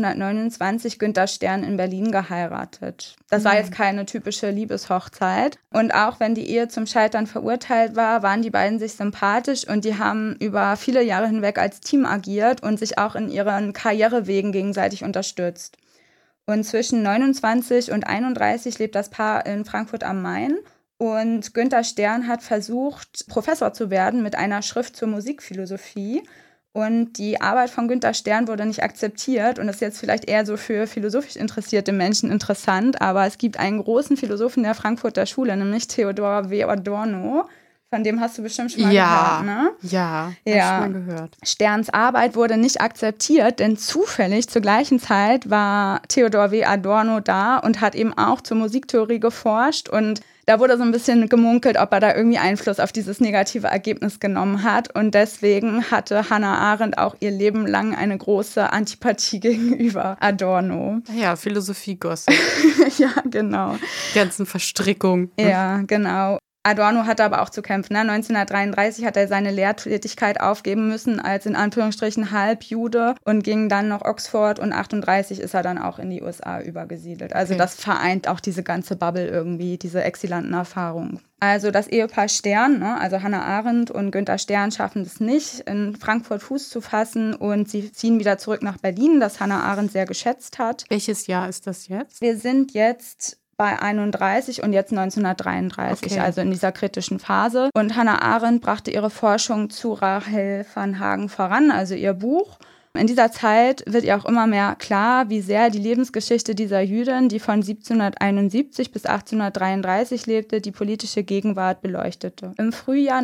1929 Günther Stern in Berlin geheiratet. Das war jetzt keine typische Liebeshochzeit. Und auch wenn die Ehe zum Scheitern verurteilt war, waren die beiden sich sympathisch und die haben über viele Jahre hinweg als Team agiert und sich auch in ihren Karrierewegen gegenseitig unterstützt. Und zwischen 29 und 31 lebt das Paar in Frankfurt am Main. Und Günther Stern hat versucht, Professor zu werden mit einer Schrift zur Musikphilosophie. Und die Arbeit von Günther Stern wurde nicht akzeptiert. Und das ist jetzt vielleicht eher so für philosophisch interessierte Menschen interessant. Aber es gibt einen großen Philosophen der Frankfurter Schule, nämlich Theodor W. Adorno. Von dem hast du bestimmt schon mal gehört, ne? Ja, hab ich schon mal gehört. Sterns Arbeit wurde nicht akzeptiert, denn zufällig zur gleichen Zeit war Theodor W. Adorno da und hat eben auch zur Musiktheorie geforscht. Und da wurde so ein bisschen gemunkelt, ob er da irgendwie Einfluss auf dieses negative Ergebnis genommen hat. Und deswegen hatte Hannah Arendt auch ihr Leben lang eine große Antipathie gegenüber Adorno. Ja, Philosophie-Gossip. Ja, genau. Die ganzen Verstrickungen. Ja, genau. Adorno hatte aber auch zu kämpfen. 1933 hat er seine Lehrtätigkeit aufgeben müssen als in Anführungsstrichen Halbjude und ging dann nach Oxford und 1938 ist er dann auch in die USA übergesiedelt. Also das vereint auch diese ganze Bubble irgendwie, diese exilanten Erfahrungen. Also das Ehepaar Stern, also Hannah Arendt und Günther Stern schaffen es nicht, in Frankfurt Fuß zu fassen und sie ziehen wieder zurück nach Berlin, das Hannah Arendt sehr geschätzt hat. Welches Jahr ist das jetzt? Wir sind jetzt bei 31 und jetzt 1933, also in dieser kritischen Phase. Und Hannah Arendt brachte ihre Forschung zu Rahel van Hagen voran, also ihr Buch. In dieser Zeit wird ihr auch immer mehr klar, wie sehr die Lebensgeschichte dieser Jüdin, die von 1771 bis 1833 lebte, die politische Gegenwart beleuchtete. Im Frühjahr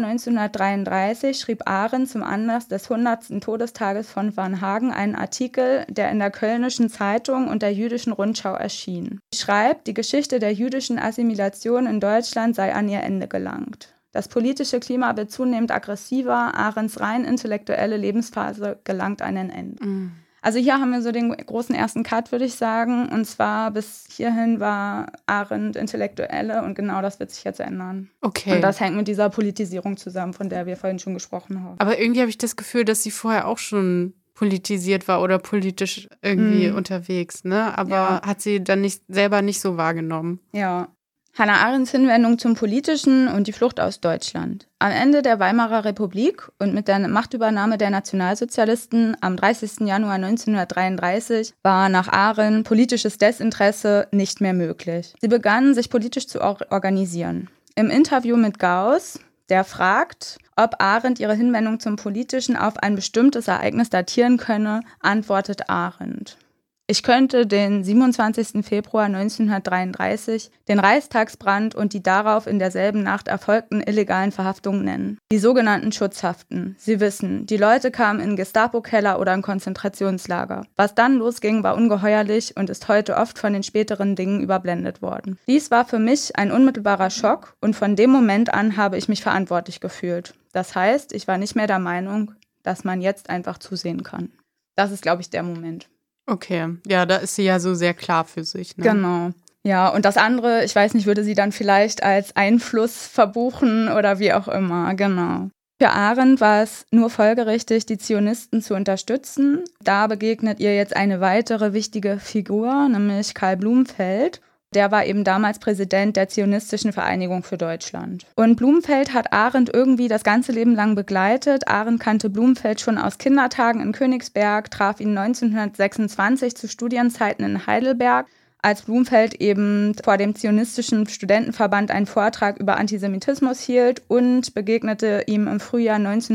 1933 schrieb Arendt zum Anlass des 100. Todestages von van Hagen einen Artikel, der in der Kölnischen Zeitung und der Jüdischen Rundschau erschien. Sie schreibt, die Geschichte der jüdischen Assimilation in Deutschland sei an ihr Ende gelangt. Das politische Klima wird zunehmend aggressiver, Arendts rein intellektuelle Lebensphase gelangt an ein Ende. Also hier haben wir so den großen ersten Cut, würde ich sagen. Und zwar bis hierhin war Arendt Intellektuelle und genau das wird sich jetzt ändern. Okay. Und das hängt mit dieser Politisierung zusammen, von der wir vorhin schon gesprochen haben. Aber irgendwie habe ich das Gefühl, dass sie vorher auch schon politisiert war oder politisch irgendwie unterwegs, ne? Aber hat sie dann selber nicht so wahrgenommen. Ja. Hannah Arendts Hinwendung zum Politischen und die Flucht aus Deutschland. Am Ende der Weimarer Republik und mit der Machtübernahme der Nationalsozialisten am 30. Januar 1933 war nach Arendt politisches Desinteresse nicht mehr möglich. Sie begann, sich politisch zu organisieren. Im Interview mit Gauss, der fragt, ob Arendt ihre Hinwendung zum Politischen auf ein bestimmtes Ereignis datieren könne, antwortet Arendt: Ich könnte den 27. Februar 1933, den Reichstagsbrand und die darauf in derselben Nacht erfolgten illegalen Verhaftungen nennen. Die sogenannten Schutzhaften. Sie wissen, die Leute kamen in Gestapo-Keller oder in Konzentrationslager. Was dann losging, war ungeheuerlich und ist heute oft von den späteren Dingen überblendet worden. Dies war für mich ein unmittelbarer Schock und von dem Moment an habe ich mich verantwortlich gefühlt. Das heißt, ich war nicht mehr der Meinung, dass man jetzt einfach zusehen kann. Das ist, glaube ich, der Moment. Okay, ja, da ist sie ja so sehr klar für sich. Ne? Genau. Ja, und das andere, ich weiß nicht, würde sie dann vielleicht als Einfluss verbuchen oder wie auch immer, genau. Für Arendt war es nur folgerichtig, die Zionisten zu unterstützen. Da begegnet ihr jetzt eine weitere wichtige Figur, nämlich Karl Blumenfeld. Der war eben damals Präsident der Zionistischen Vereinigung für Deutschland. Und Blumenfeld hat Arendt irgendwie das ganze Leben lang begleitet. Arendt kannte Blumenfeld schon aus Kindertagen in Königsberg, traf ihn 1926 zu Studienzeiten in Heidelberg, als Blumenfeld eben vor dem Zionistischen Studentenverband einen Vortrag über Antisemitismus hielt und begegnete ihm im Frühjahr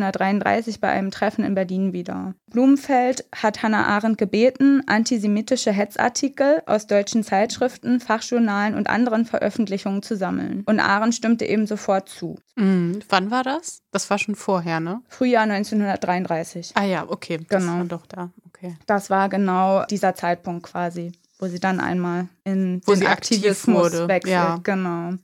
1933 bei einem Treffen in Berlin wieder. Blumenfeld hat Hannah Arendt gebeten, antisemitische Hetzartikel aus deutschen Zeitschriften, Fachjournalen und anderen Veröffentlichungen zu sammeln. Und Arendt stimmte eben sofort zu. Wann war das? Das war schon vorher, ne? Frühjahr 1933. Ah ja, okay. Das war doch da. Okay. Das war genau dieser Zeitpunkt quasi, wo sie dann einmal in den Aktivismus wechselt. Ja. Genau.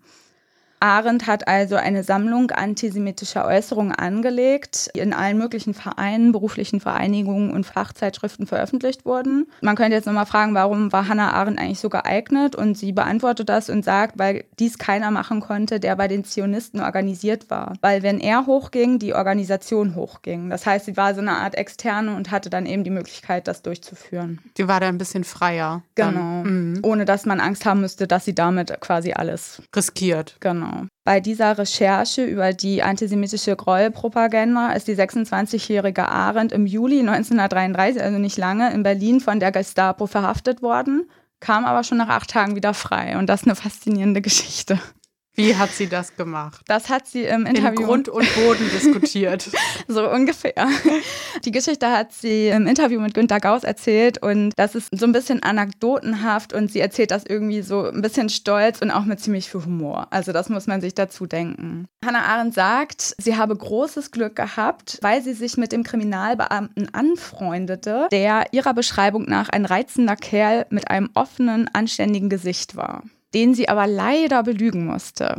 Arendt hat also eine Sammlung antisemitischer Äußerungen angelegt, die in allen möglichen Vereinen, beruflichen Vereinigungen und Fachzeitschriften veröffentlicht wurden. Man könnte jetzt nochmal fragen, warum war Hannah Arendt eigentlich so geeignet? Und sie beantwortet das und sagt, weil dies keiner machen konnte, der bei den Zionisten organisiert war. Weil wenn er hochging, die Organisation hochging. Das heißt, sie war so eine Art Externe und hatte dann eben die Möglichkeit, das durchzuführen. Die war da ein bisschen freier. Genau. Ohne dass man Angst haben müsste, dass sie damit quasi alles riskiert. Genau. Bei dieser Recherche über die antisemitische Gräuelpropaganda ist die 26-jährige Arendt im Juli 1933, also nicht lange, in Berlin von der Gestapo verhaftet worden, kam aber schon nach 8 Tagen wieder frei. Und das ist eine faszinierende Geschichte. Wie hat sie das gemacht? Das hat sie im Interview... In Grund und Boden diskutiert. So ungefähr. Die Geschichte hat sie im Interview mit Günter Gauss erzählt und das ist so ein bisschen anekdotenhaft und sie erzählt das irgendwie so ein bisschen stolz und auch mit ziemlich viel Humor. Also das muss man sich dazu denken. Hannah Arendt sagt, sie habe großes Glück gehabt, weil sie sich mit dem Kriminalbeamten anfreundete, der ihrer Beschreibung nach ein reizender Kerl mit einem offenen, anständigen Gesicht war, den sie aber leider belügen musste.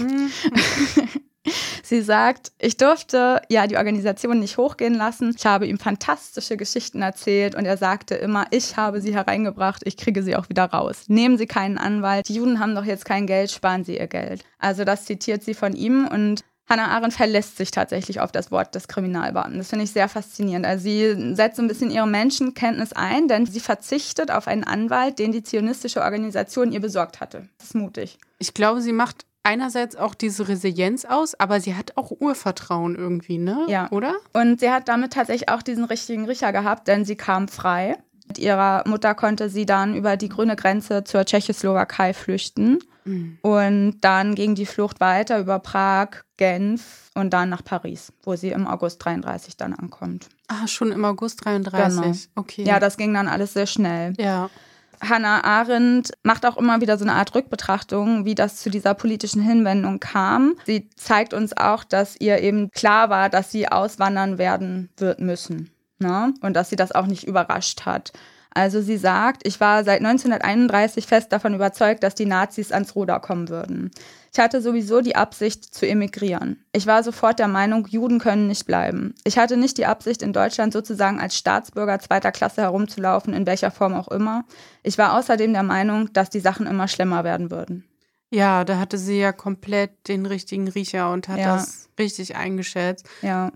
Sie sagt, ich durfte ja die Organisation nicht hochgehen lassen. Ich habe ihm fantastische Geschichten erzählt und er sagte immer, ich habe sie hereingebracht, ich kriege sie auch wieder raus. Nehmen Sie keinen Anwalt, die Juden haben doch jetzt kein Geld, sparen Sie Ihr Geld. Also das zitiert sie von ihm und Hannah Arendt verlässt sich tatsächlich auf das Wort des Kriminalbeamten. Das finde ich sehr faszinierend. Also sie setzt so ein bisschen ihre Menschenkenntnis ein, denn sie verzichtet auf einen Anwalt, den die zionistische Organisation ihr besorgt hatte. Das ist mutig. Ich glaube, sie macht einerseits auch diese Resilienz aus, aber sie hat auch Urvertrauen irgendwie, ne? Ja. Oder? Und sie hat damit tatsächlich auch diesen richtigen Riecher gehabt, denn sie kam frei. Mit ihrer Mutter konnte sie dann über die grüne Grenze zur Tschechoslowakei flüchten. Und dann ging die Flucht weiter über Prag, Genf und dann nach Paris, wo sie im August 33 dann ankommt. Ah, schon im August 33. Genau. Okay. Ja, das ging dann alles sehr schnell. Ja. Hannah Arendt macht auch immer wieder so eine Art Rückbetrachtung, wie das zu dieser politischen Hinwendung kam. Sie zeigt uns auch, dass ihr eben klar war, dass sie auswandern werden wird müssen, ne? Und dass sie das auch nicht überrascht hat. Also sie sagt, ich war seit 1931 fest davon überzeugt, dass die Nazis ans Ruder kommen würden. Ich hatte sowieso die Absicht zu emigrieren. Ich war sofort der Meinung, Juden können nicht bleiben. Ich hatte nicht die Absicht, in Deutschland sozusagen als Staatsbürger zweiter Klasse herumzulaufen, in welcher Form auch immer. Ich war außerdem der Meinung, dass die Sachen immer schlimmer werden würden. Ja, da hatte sie ja komplett den richtigen Riecher und hat das richtig eingeschätzt. Ja.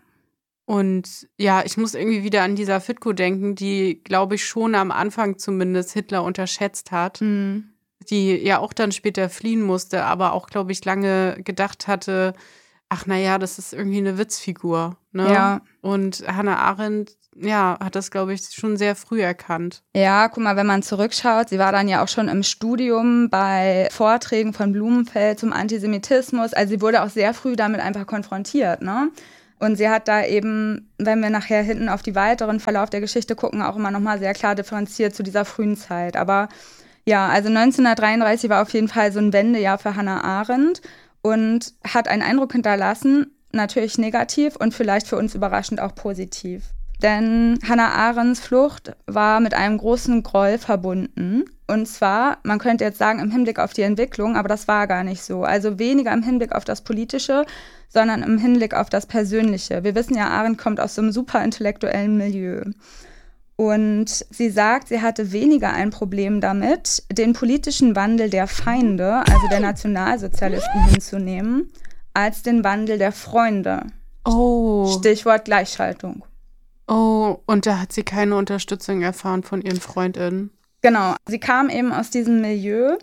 Und ja, ich muss irgendwie wieder an dieser Fitko denken, die, glaube ich, schon am Anfang zumindest Hitler unterschätzt hat. Mhm. Die ja auch dann später fliehen musste, aber auch, glaube ich, lange gedacht hatte, ach naja, das ist irgendwie eine Witzfigur. Ne? Ja. Und Hannah Arendt, ja, hat das, glaube ich, schon sehr früh erkannt. Ja, guck mal, wenn man zurückschaut, sie war dann ja auch schon im Studium bei Vorträgen von Blumenfeld zum Antisemitismus. Also sie wurde auch sehr früh damit einfach konfrontiert, ne? Und sie hat da eben, wenn wir nachher hinten auf die weiteren Verlauf der Geschichte gucken, auch immer nochmal sehr klar differenziert zu dieser frühen Zeit. Aber ja, also 1933 war auf jeden Fall so ein Wendejahr für Hannah Arendt und hat einen Eindruck hinterlassen, natürlich negativ und vielleicht für uns überraschend auch positiv. Denn Hannah Arendts Flucht war mit einem großen Groll verbunden. Und zwar, man könnte jetzt sagen, im Hinblick auf die Entwicklung, aber das war gar nicht so. Also weniger im Hinblick auf das Politische, sondern im Hinblick auf das Persönliche. Wir wissen ja, Arendt kommt aus so einem super intellektuellen Milieu. Und sie sagt, sie hatte weniger ein Problem damit, den politischen Wandel der Feinde, also der Nationalsozialisten, hinzunehmen, als den Wandel der Freunde. Oh. Stichwort Gleichschaltung. Oh, und da hat sie keine Unterstützung erfahren von ihren FreundInnen. Genau, sie kam eben aus diesem Milieu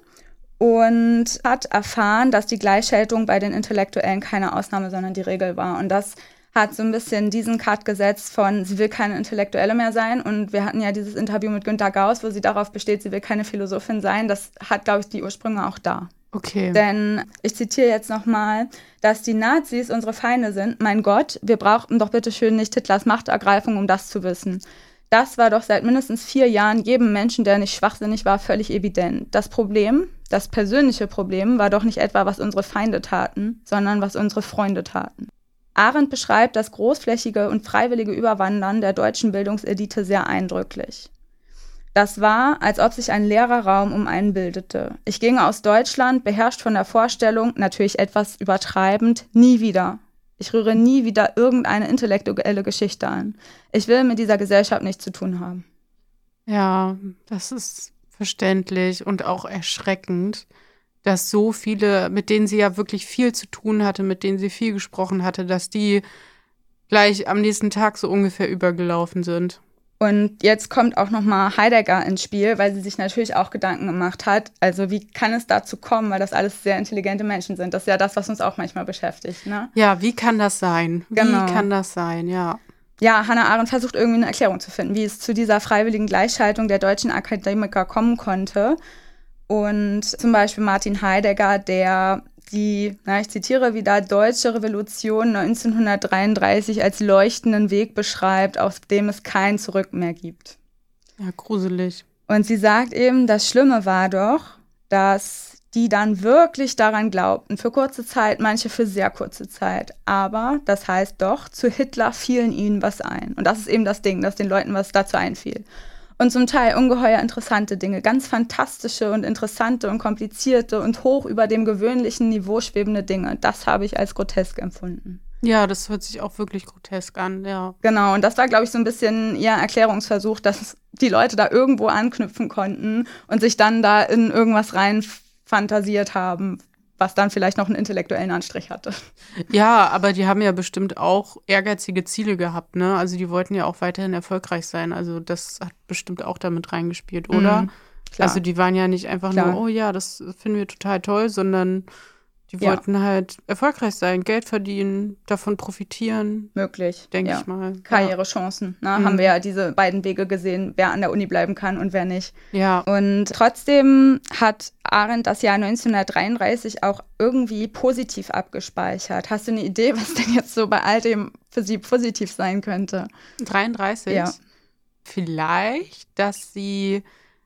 und hat erfahren, dass die Gleichschaltung bei den Intellektuellen keine Ausnahme, sondern die Regel war. Und das hat so ein bisschen diesen Cut gesetzt von, sie will keine Intellektuelle mehr sein. Und wir hatten ja dieses Interview mit Günter Gauss, wo sie darauf besteht, sie will keine Philosophin sein. Das hat, glaube ich, die Ursprünge auch da. Okay. Denn ich zitiere jetzt nochmal, dass die Nazis unsere Feinde sind. Mein Gott, wir brauchten doch bitte schön nicht Hitlers Machtergreifung, um das zu wissen. Das war doch seit mindestens 4 Jahren jedem Menschen, der nicht schwachsinnig war, völlig evident. Das Problem, das persönliche Problem, war doch nicht etwa, was unsere Feinde taten, sondern was unsere Freunde taten. Arendt beschreibt das großflächige und freiwillige Überwandern der deutschen Bildungselite sehr eindrücklich. Das war, als ob sich ein leerer Raum um einen bildete. Ich ging aus Deutschland, beherrscht von der Vorstellung, natürlich etwas übertreibend, nie wieder. Ich rühre nie wieder irgendeine intellektuelle Geschichte an. Ich will mit dieser Gesellschaft nichts zu tun haben. Ja, das ist verständlich und auch erschreckend, dass so viele, mit denen sie ja wirklich viel zu tun hatte, mit denen sie viel gesprochen hatte, dass die gleich am nächsten Tag so ungefähr übergelaufen sind. Und jetzt kommt auch nochmal Heidegger ins Spiel, weil sie sich natürlich auch Gedanken gemacht hat. Also wie kann es dazu kommen, weil das alles sehr intelligente Menschen sind. Das ist ja das, was uns auch manchmal beschäftigt, ne? Ja, wie kann das sein? Genau. Wie kann das sein, ja. Ja, Hannah Arendt versucht irgendwie eine Erklärung zu finden, wie es zu dieser freiwilligen Gleichschaltung der deutschen Akademiker kommen konnte. Und zum Beispiel Martin Heidegger, der die, ich zitiere wieder, deutsche Revolution 1933 als leuchtenden Weg beschreibt, aus dem es kein Zurück mehr gibt. Ja, gruselig. Und sie sagt eben, das Schlimme war doch, dass die dann wirklich daran glaubten, für kurze Zeit, manche für sehr kurze Zeit. Aber das heißt doch, zu Hitler fielen ihnen was ein. Und das ist eben das Ding, dass den Leuten was dazu einfiel. Und zum Teil ungeheuer interessante Dinge, ganz fantastische und interessante und komplizierte und hoch über dem gewöhnlichen Niveau schwebende Dinge. Das habe ich als grotesk empfunden. Ja, das hört sich auch wirklich grotesk an, ja. Genau, und das war, glaube ich, so ein bisschen ihr Erklärungsversuch, dass die Leute da irgendwo anknüpfen konnten und sich dann da in irgendwas rein fantasiert haben, was dann vielleicht noch einen intellektuellen Anstrich hatte. Ja, aber die haben ja bestimmt auch ehrgeizige Ziele gehabt, ne? Also die wollten ja auch weiterhin erfolgreich sein. Also das hat bestimmt auch damit reingespielt, oder? Klar. Also die waren ja nicht einfach nur, oh ja, das finden wir total toll, sondern die wollten halt erfolgreich sein, Geld verdienen, davon profitieren. Möglich, denke ich mal. Karrierechancen, ne? Haben wir ja diese beiden Wege gesehen, wer an der Uni bleiben kann und wer nicht. Ja. Und trotzdem hat Arendt das Jahr 1933 auch irgendwie positiv abgespeichert. Hast du eine Idee, was denn jetzt so bei all dem für sie positiv sein könnte? 33? Ja. Vielleicht, dass sie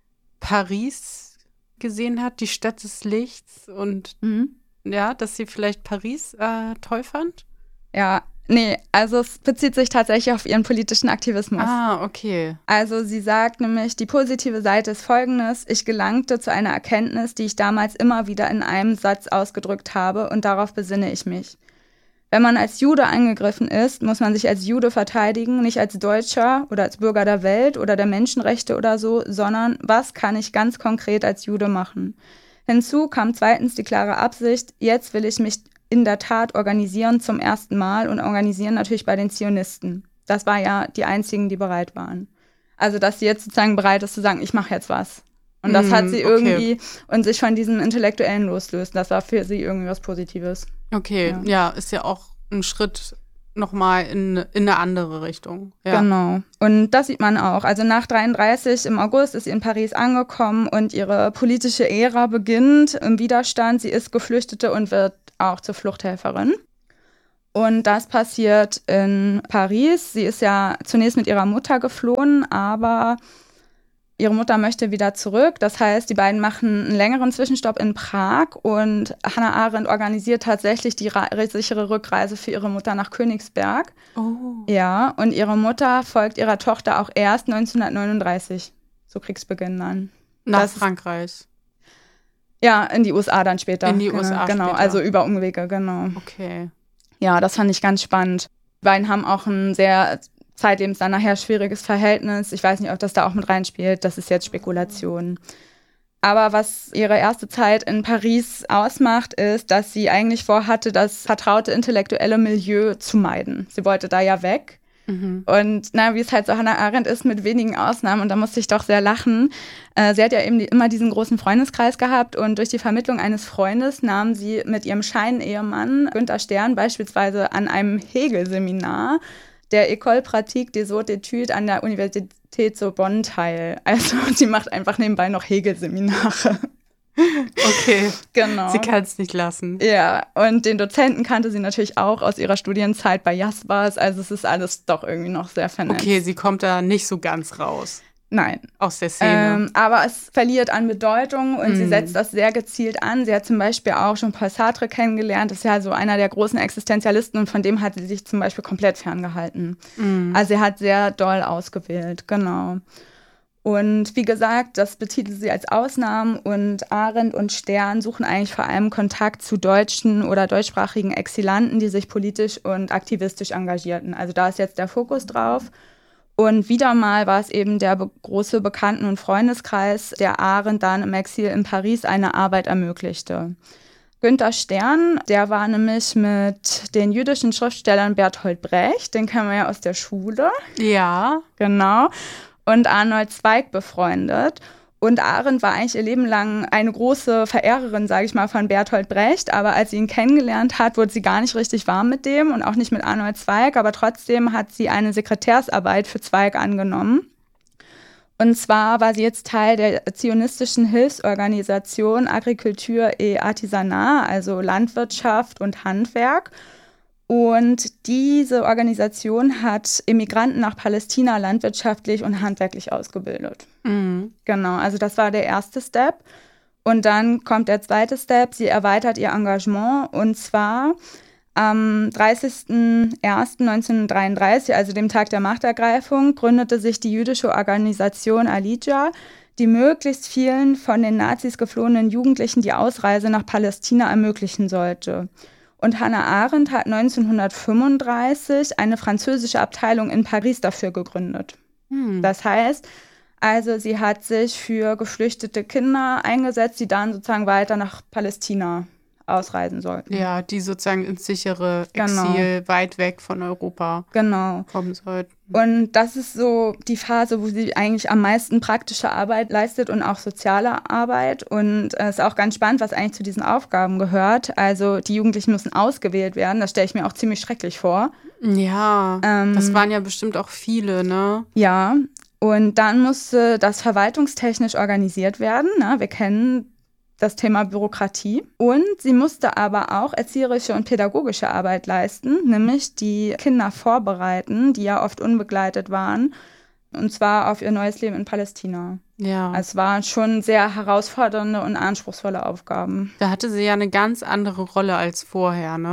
Paris gesehen hat, die Stadt des Lichts und ja, dass sie vielleicht Paris toll fand? Ja, Nee, also es bezieht sich tatsächlich auf ihren politischen Aktivismus. Ah, okay. Also sie sagt nämlich, die positive Seite ist folgendes: Ich gelangte zu einer Erkenntnis, die ich damals immer wieder in einem Satz ausgedrückt habe, und darauf besinne ich mich. Wenn man als Jude angegriffen ist, muss man sich als Jude verteidigen, nicht als Deutscher oder als Bürger der Welt oder der Menschenrechte oder so, sondern was kann ich ganz konkret als Jude machen? Hinzu kam zweitens die klare Absicht, jetzt will ich mich in der Tat organisieren zum ersten Mal und organisieren natürlich bei den Zionisten. Das war ja die einzigen, die bereit waren. Also, dass sie jetzt sozusagen bereit ist zu sagen, ich mache jetzt was. Und das hat sie irgendwie und sich von diesem Intellektuellen loslöst. Das war für sie irgendwie was Positives. Okay, ja, ist ja auch ein Schritt nochmal in eine andere Richtung. Ja. Genau. Und das sieht man auch. Also nach 1933 im August ist sie in Paris angekommen und ihre politische Ära beginnt im Widerstand. Sie ist Geflüchtete und wird auch zur Fluchthelferin. Und das passiert in Paris. Sie ist ja zunächst mit ihrer Mutter geflohen, aber ihre Mutter möchte wieder zurück. Das heißt, die beiden machen einen längeren Zwischenstopp in Prag und Hannah Arendt organisiert tatsächlich die sichere Rückreise für ihre Mutter nach Königsberg. Oh. Ja, und ihre Mutter folgt ihrer Tochter auch erst 1939, zu Kriegsbeginn dann. Nach Frankreich. Ja, in die USA dann später. In die USA genau, später. Also über Umwege, genau. Okay. Ja, das fand ich ganz spannend. Die beiden haben auch ein sehr zeitlebens dann nachher schwieriges Verhältnis. Ich weiß nicht, ob das da auch mit reinspielt. Das ist jetzt Spekulation. Aber was ihre erste Zeit in Paris ausmacht, ist, dass sie eigentlich vorhatte, das vertraute intellektuelle Milieu zu meiden. Sie wollte da ja weg. Und wie es halt so Hannah Arendt ist, mit wenigen Ausnahmen, und da musste ich doch sehr lachen. Sie hat ja eben immer diesen großen Freundeskreis gehabt und durch die Vermittlung eines Freundes nahm sie mit ihrem Scheinehemann Günther Stern beispielsweise an einem Hegel-Seminar der École Pratique des Hautes Études an der Universität zu Bonn teil. Also sie macht einfach nebenbei noch Hegel-Seminare. Okay, genau. Sie kann es nicht lassen. Ja, und den Dozenten kannte sie natürlich auch aus ihrer Studienzeit bei Jaspers. Also es ist alles doch irgendwie noch sehr vernetzt. Okay, sie kommt da nicht so ganz raus. Nein. Aus der Szene. Aber es verliert an Bedeutung und sie setzt das sehr gezielt an. Sie hat zum Beispiel auch schon Paul Sartre kennengelernt. Das ist ja so einer der großen Existenzialisten und von dem hat sie sich zum Beispiel komplett ferngehalten. Also sie hat sehr doll ausgewählt, genau. Und wie gesagt, das betitelt sie als Ausnahmen und Arendt und Stern suchen eigentlich vor allem Kontakt zu deutschen oder deutschsprachigen Exilanten, die sich politisch und aktivistisch engagierten. Also da ist jetzt der Fokus drauf. Und wieder mal war es eben der große Bekannten- und Freundeskreis, der Arendt dann im Exil in Paris eine Arbeit ermöglichte. Günther Stern, der war nämlich mit den jüdischen Schriftstellern Bertolt Brecht, den kennen wir ja aus der Schule. Ja. Genau. Und Arnold Zweig befreundet. Und Arendt war eigentlich ihr Leben lang eine große Verehrerin, sage ich mal, von Bertolt Brecht. Aber als sie ihn kennengelernt hat, wurde sie gar nicht richtig warm mit dem und auch nicht mit Arnold Zweig. Aber trotzdem hat sie eine Sekretärsarbeit für Zweig angenommen. Und zwar war sie jetzt Teil der zionistischen Hilfsorganisation Agriculture et Artisanat, also Landwirtschaft und Handwerk. Und diese Organisation hat Immigranten nach Palästina landwirtschaftlich und handwerklich ausgebildet. Genau, also das war der erste Step. Und dann kommt der zweite Step. Sie erweitert ihr Engagement und zwar am 30.01.1933, also dem Tag der Machtergreifung, gründete sich die jüdische Organisation Alija, die möglichst vielen von den Nazis geflohenen Jugendlichen die Ausreise nach Palästina ermöglichen sollte. Und Hannah Arendt hat 1935 eine französische Abteilung in Paris dafür gegründet. Das heißt, also sie hat sich für geflüchtete Kinder eingesetzt, die dann sozusagen weiter nach Palästina ausreisen sollten. Ja, die sozusagen ins sichere Exil weit weg von Europa kommen sollten. Und das ist so die Phase, wo sie eigentlich am meisten praktische Arbeit leistet und auch soziale Arbeit. Und es ist auch ganz spannend, was eigentlich zu diesen Aufgaben gehört. Also die Jugendlichen müssen ausgewählt werden. Das stelle ich mir auch ziemlich schrecklich vor. Ja, das waren ja bestimmt auch viele, ne? Ja, und dann musste das verwaltungstechnisch organisiert werden. Ne? Wir kennen das Thema Bürokratie. Und sie musste aber auch erzieherische und pädagogische Arbeit leisten, nämlich die Kinder vorbereiten, die ja oft unbegleitet waren, und zwar auf ihr neues Leben in Palästina. Ja. Es waren schon sehr herausfordernde und anspruchsvolle Aufgaben. Da hatte sie ja eine ganz andere Rolle als vorher, ne?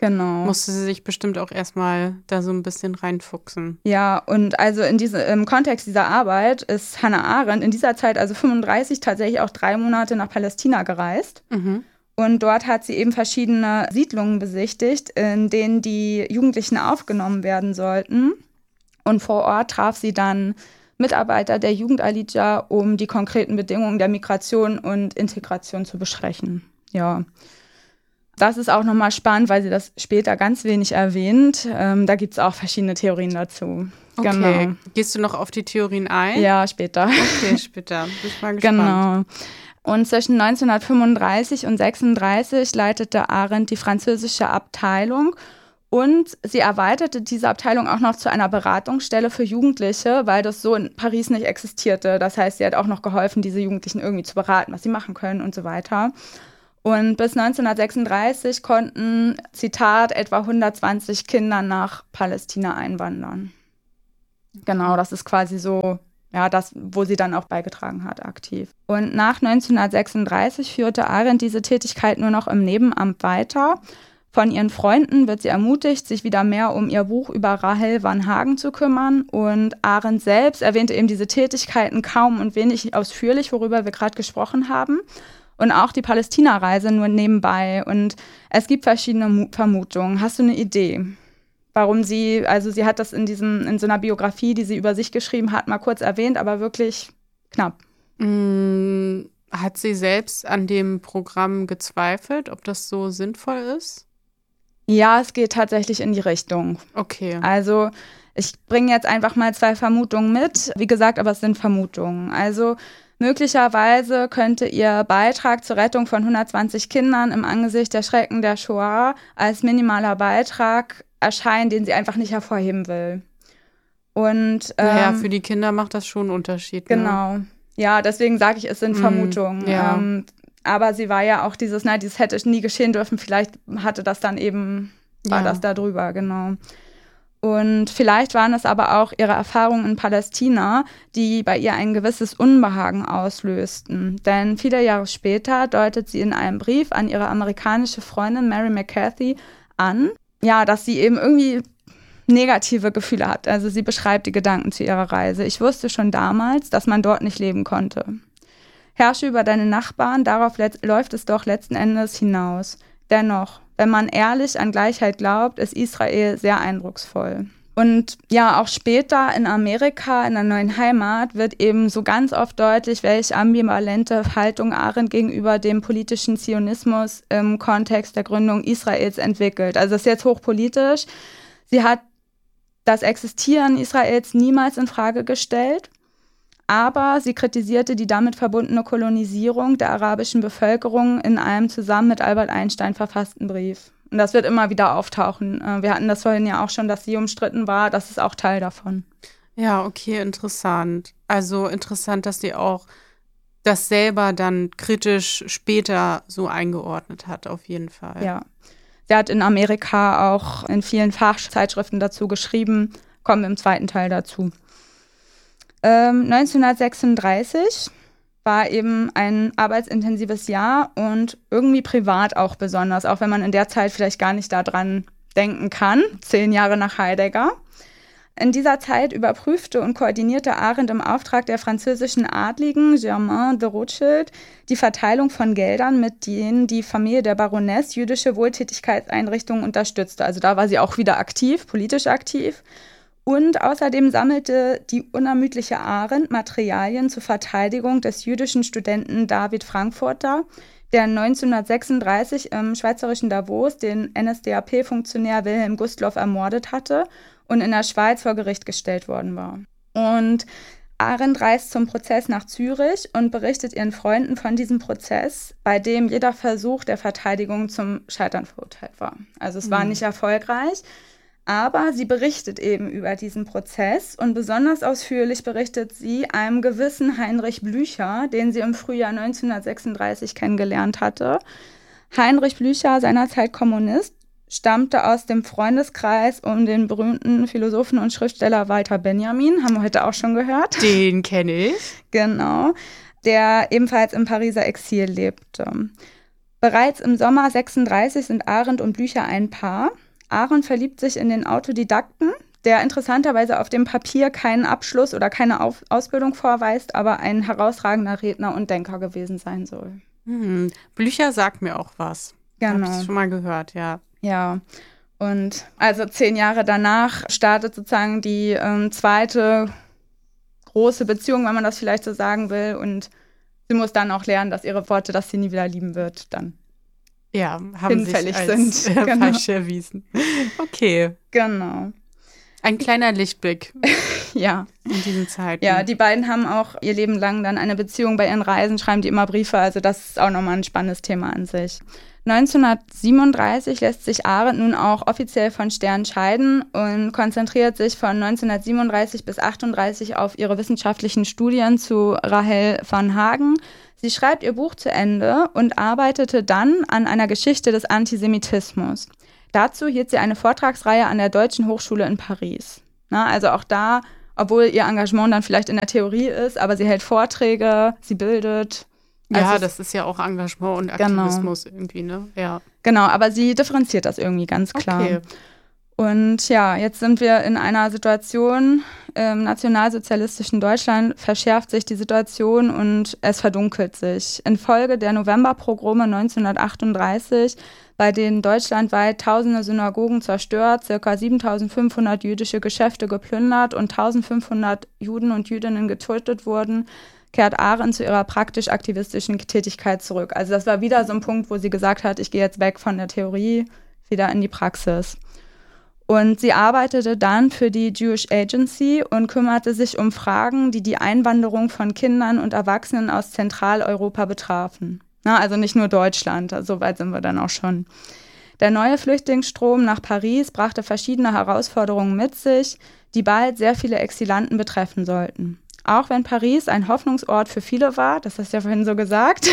Genau. Musste sie sich bestimmt auch erstmal da so ein bisschen reinfuchsen. Ja, und also im Kontext dieser Arbeit ist Hannah Arendt in dieser Zeit, also 35, tatsächlich auch 3 Monate nach Palästina gereist. Mhm. Und dort hat sie eben verschiedene Siedlungen besichtigt, in denen die Jugendlichen aufgenommen werden sollten. Und vor Ort traf sie dann Mitarbeiter der Jugend-Alidja, um die konkreten Bedingungen der Migration und Integration zu besprechen. Ja. Das ist auch nochmal spannend, weil sie das später ganz wenig erwähnt. Da gibt es auch verschiedene Theorien dazu. Okay. Genau. Gehst du noch auf die Theorien ein? Ja, später. Okay, später. Bin ich mal gespannt. Genau. Und zwischen 1935 und 1936 leitete Arendt die französische Abteilung. Und sie erweiterte diese Abteilung auch noch zu einer Beratungsstelle für Jugendliche, weil das so in Paris nicht existierte. Das heißt, sie hat auch noch geholfen, diese Jugendlichen irgendwie zu beraten, was sie machen können und so weiter. Und bis 1936 konnten, Zitat, etwa 120 Kinder nach Palästina einwandern. Genau, das ist quasi so, ja, das, wo sie dann auch beigetragen hat, aktiv. Und nach 1936 führte Arendt diese Tätigkeit nur noch im Nebenamt weiter. Von ihren Freunden wird sie ermutigt, sich wieder mehr um ihr Buch über Rahel van Hagen zu kümmern. Und Arendt selbst erwähnte eben diese Tätigkeiten kaum und wenig ausführlich, worüber wir gerade gesprochen haben. Und auch die Palästina-Reise nur nebenbei. Und es gibt verschiedene Vermutungen. Hast du eine Idee, warum sie hat das in so einer Biografie, die sie über sich geschrieben hat, mal kurz erwähnt, aber wirklich knapp. Hat sie selbst an dem Programm gezweifelt, ob das so sinnvoll ist? Ja, es geht tatsächlich in die Richtung. Okay. Also ich bringe jetzt einfach mal 2 Vermutungen mit. Wie gesagt, aber es sind Vermutungen. Also möglicherweise könnte ihr Beitrag zur Rettung von 120 Kindern im Angesicht der Schrecken der Shoah als minimaler Beitrag erscheinen, den sie einfach nicht hervorheben will. Und naja, für die Kinder macht das schon einen Unterschied. Genau. Ne? Ja, deswegen sage ich, es sind Vermutungen. Ja. Aber sie war ja auch dieses hätte nie geschehen dürfen. Vielleicht hatte das dann eben, war das da drüber, genau. Und vielleicht waren es aber auch ihre Erfahrungen in Palästina, die bei ihr ein gewisses Unbehagen auslösten. Denn viele Jahre später deutet sie in einem Brief an ihre amerikanische Freundin Mary McCarthy an, ja, dass sie eben irgendwie negative Gefühle hat. Also sie beschreibt die Gedanken zu ihrer Reise. Ich wusste schon damals, dass man dort nicht leben konnte. Herrsche über deine Nachbarn, darauf läuft es doch letzten Endes hinaus. Dennoch, wenn man ehrlich an Gleichheit glaubt, ist Israel sehr eindrucksvoll. Und ja, auch später in Amerika, in der neuen Heimat, wird eben so ganz oft deutlich, welche ambivalente Haltung Arendt gegenüber dem politischen Zionismus im Kontext der Gründung Israels entwickelt. Also das ist jetzt hochpolitisch. Sie hat das Existieren Israels niemals in Frage gestellt, aber sie kritisierte die damit verbundene Kolonisierung der arabischen Bevölkerung in einem zusammen mit Albert Einstein verfassten Brief. Und das wird immer wieder auftauchen. Wir hatten das vorhin ja auch schon, dass sie umstritten war. Das ist auch Teil davon. Ja, okay, interessant. Also interessant, dass sie auch das selber dann kritisch später so eingeordnet hat, auf jeden Fall. Ja. Sie hat in Amerika auch in vielen Fachzeitschriften dazu geschrieben. Kommen im 2. Teil dazu. 1936 war eben ein arbeitsintensives Jahr und irgendwie privat auch besonders, auch wenn man in der Zeit vielleicht gar nicht daran denken kann, 10 Jahre nach Heidegger. In dieser Zeit überprüfte und koordinierte Arendt im Auftrag der französischen Adligen Germain de Rothschild die Verteilung von Geldern, mit denen die Familie der Baroness jüdische Wohltätigkeitseinrichtungen unterstützte. Also da war sie auch wieder aktiv, politisch aktiv. Und außerdem sammelte die unermüdliche Arendt Materialien zur Verteidigung des jüdischen Studenten David Frankfurter, der 1936 im schweizerischen Davos den NSDAP-Funktionär Wilhelm Gustloff ermordet hatte und in der Schweiz vor Gericht gestellt worden war. Und Arendt reist zum Prozess nach Zürich und berichtet ihren Freunden von diesem Prozess, bei dem jeder Versuch der Verteidigung zum Scheitern verurteilt war. Also es war nicht erfolgreich. Aber sie berichtet eben über diesen Prozess und besonders ausführlich berichtet sie einem gewissen Heinrich Blücher, den sie im Frühjahr 1936 kennengelernt hatte. Heinrich Blücher, seinerzeit Kommunist, stammte aus dem Freundeskreis um den berühmten Philosophen und Schriftsteller Walter Benjamin, haben wir heute auch schon gehört. Den kenne ich. Genau, der ebenfalls im Pariser Exil lebte. Bereits im Sommer 36 sind Arendt und Blücher ein Paar. Arendt verliebt sich in den Autodidakten, der interessanterweise auf dem Papier keinen Abschluss oder keine Ausbildung vorweist, aber ein herausragender Redner und Denker gewesen sein soll. Blücher sagt mir auch was. Genau. Habe ich schon mal gehört, ja. Ja, und also 10 Jahre danach startet sozusagen die zweite große Beziehung, wenn man das vielleicht so sagen will. Und sie muss dann auch lernen, dass ihre Worte, dass sie nie wieder lieben wird, dann haben hinfällig sich als sind. Genau. falsch erwiesen. Okay. Genau. Ein kleiner Lichtblick Ja. in diesen Zeiten. Ja, die beiden haben auch ihr Leben lang dann eine Beziehung. Bei ihren Reisen schreiben die immer Briefe. Also das ist auch nochmal ein spannendes Thema an sich. 1937 lässt sich Arendt nun auch offiziell von Stern scheiden und konzentriert sich von 1937 bis 1938 auf ihre wissenschaftlichen Studien zu Rahel van Hagen. Sie schreibt ihr Buch zu Ende und arbeitete dann an einer Geschichte des Antisemitismus. Dazu hielt sie eine Vortragsreihe an der Deutschen Hochschule in Paris. Na, also auch da, obwohl ihr Engagement dann vielleicht in der Theorie ist, aber sie hält Vorträge, sie bildet. Ja, also das ist ja auch Engagement und Aktivismus irgendwie, ne? Ja. Genau, aber sie differenziert das irgendwie ganz klar. Okay. Und ja, jetzt sind wir in einer Situation, im nationalsozialistischen Deutschland verschärft sich die Situation und es verdunkelt sich. Infolge der Novemberpogrome 1938, bei denen deutschlandweit tausende Synagogen zerstört, ca. 7.500 jüdische Geschäfte geplündert und 1.500 Juden und Jüdinnen getötet wurden, kehrt Arendt zu ihrer praktisch-aktivistischen Tätigkeit zurück. Also das war wieder so ein Punkt, wo sie gesagt hat, ich gehe jetzt weg von der Theorie, wieder in die Praxis. Und sie arbeitete dann für die Jewish Agency und kümmerte sich um Fragen, die die Einwanderung von Kindern und Erwachsenen aus Zentraleuropa betrafen. Na, also nicht nur Deutschland, so weit sind wir dann auch schon. Der neue Flüchtlingsstrom nach Paris brachte verschiedene Herausforderungen mit sich, die bald sehr viele Exilanten betreffen sollten. Auch wenn Paris ein Hoffnungsort für viele war, das hast du ja vorhin so gesagt,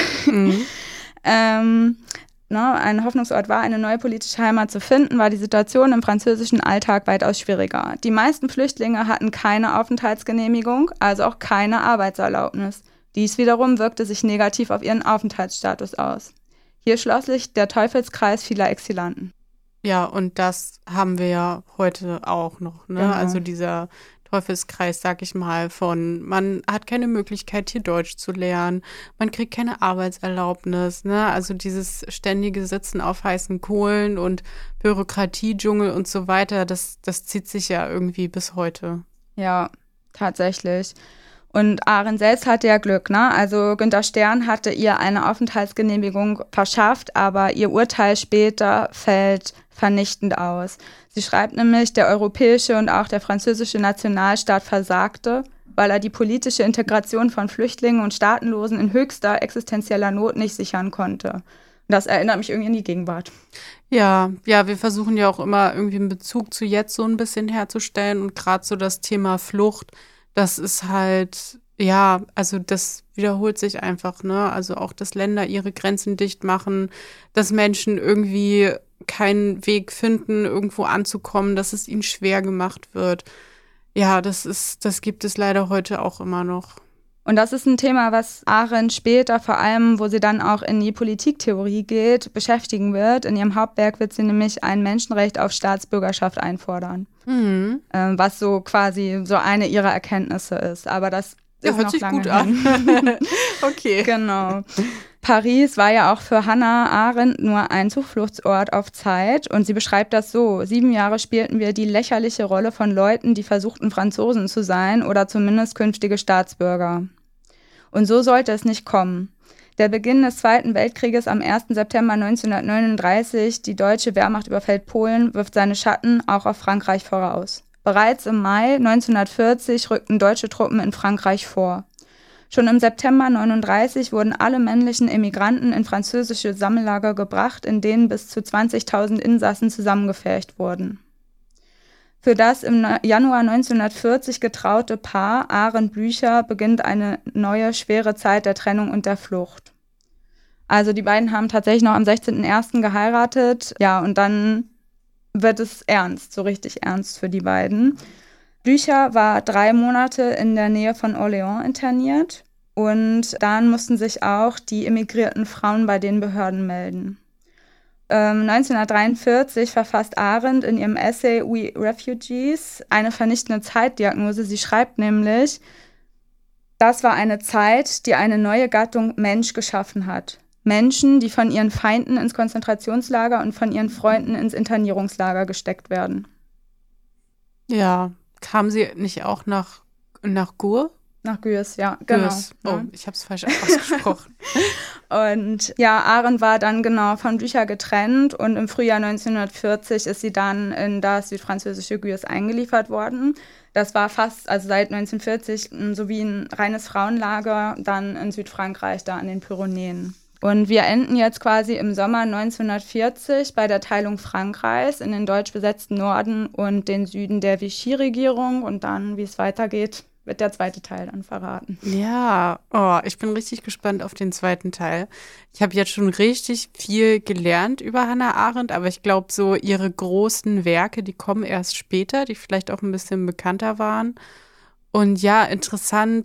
ein Hoffnungsort war, eine neue politische Heimat zu finden, war die Situation im französischen Alltag weitaus schwieriger. Die meisten Flüchtlinge hatten keine Aufenthaltsgenehmigung, also auch keine Arbeitserlaubnis. Dies wiederum wirkte sich negativ auf ihren Aufenthaltsstatus aus. Hier schloss sich der Teufelskreis vieler Exilanten. Ja, und das haben wir ja heute auch noch, ne? Genau. Also dieser Teufelskreis, sag ich mal, von man hat keine Möglichkeit, hier Deutsch zu lernen, man kriegt keine Arbeitserlaubnis, ne? Also dieses ständige Sitzen auf heißen Kohlen und Bürokratiedschungel und so weiter, das zieht sich ja irgendwie bis heute. Ja, tatsächlich. Und Arendt selbst hatte ja Glück, ne? Also Günter Stern hatte ihr eine Aufenthaltsgenehmigung verschafft, aber ihr Urteil später fällt vernichtend aus. Sie schreibt nämlich, der europäische und auch der französische Nationalstaat versagte, weil er die politische Integration von Flüchtlingen und Staatenlosen in höchster existenzieller Not nicht sichern konnte. Das erinnert mich irgendwie an die Gegenwart. Ja, wir versuchen ja auch immer irgendwie einen Bezug zu jetzt so ein bisschen herzustellen und gerade so das Thema Flucht, das ist halt, ja, also das wiederholt sich einfach, ne? Also auch, dass Länder ihre Grenzen dicht machen, dass Menschen irgendwie keinen Weg finden, irgendwo anzukommen, dass es ihnen schwer gemacht wird. Ja, das gibt es leider heute auch immer noch. Und das ist ein Thema, was Arendt später, vor allem, wo sie dann auch in die Politiktheorie geht, beschäftigen wird. In ihrem Hauptwerk wird sie nämlich ein Menschenrecht auf Staatsbürgerschaft einfordern. Was so quasi so eine ihrer Erkenntnisse ist. Aber das ist hört noch sich lange gut an. Okay. Genau. Paris war ja auch für Hannah Arendt nur ein Zufluchtsort auf Zeit. Und sie beschreibt das so: 7 Jahre spielten wir die lächerliche Rolle von Leuten, die versuchten, Franzosen zu sein oder zumindest künftige Staatsbürger. Und so sollte es nicht kommen. Der Beginn des Zweiten Weltkrieges am 1. September 1939, die deutsche Wehrmacht überfällt Polen, wirft seine Schatten auch auf Frankreich voraus. Bereits im Mai 1940 rückten deutsche Truppen in Frankreich vor. Schon im September 1939 wurden alle männlichen Emigranten in französische Sammellager gebracht, in denen bis zu 20.000 Insassen zusammengepfercht wurden. Für das im Januar 1940 getraute Paar Arendt Blücher beginnt eine neue, schwere Zeit der Trennung und der Flucht. Also die beiden haben tatsächlich noch am 16.01. geheiratet. Ja, und dann wird es ernst, so richtig ernst für die beiden. Blücher war 3 Monate in der Nähe von Orléans interniert Und dann mussten sich auch die emigrierten Frauen bei den Behörden melden. 1943 verfasst Arendt in ihrem Essay We Refugees eine vernichtende Zeitdiagnose. Sie schreibt nämlich, das war eine Zeit, die eine neue Gattung Mensch geschaffen hat. Menschen, die von ihren Feinden ins Konzentrationslager und von ihren Freunden ins Internierungslager gesteckt werden. Ja, kam sie nicht auch nach Gur? Nach Gürs, ja, genau. Gürs. Oh, ich habe es falsch ausgesprochen. Und ja, Arendt war dann genau von Büchern getrennt und im Frühjahr 1940 ist sie dann in das südfranzösische Gürs eingeliefert worden. Das war seit 1940 so wie ein reines Frauenlager, dann in Südfrankreich, da an den Pyrenäen. Und wir enden jetzt quasi im Sommer 1940 bei der Teilung Frankreichs in den deutsch besetzten Norden und den Süden der Vichy-Regierung. Und dann, wie es weitergeht, wird der zweite Teil dann verraten. Ja, ich bin richtig gespannt auf den zweiten Teil. Ich habe jetzt schon richtig viel gelernt über Hannah Arendt, aber ich glaube, so ihre großen Werke, die kommen erst später, die vielleicht auch ein bisschen bekannter waren. Und ja, interessant,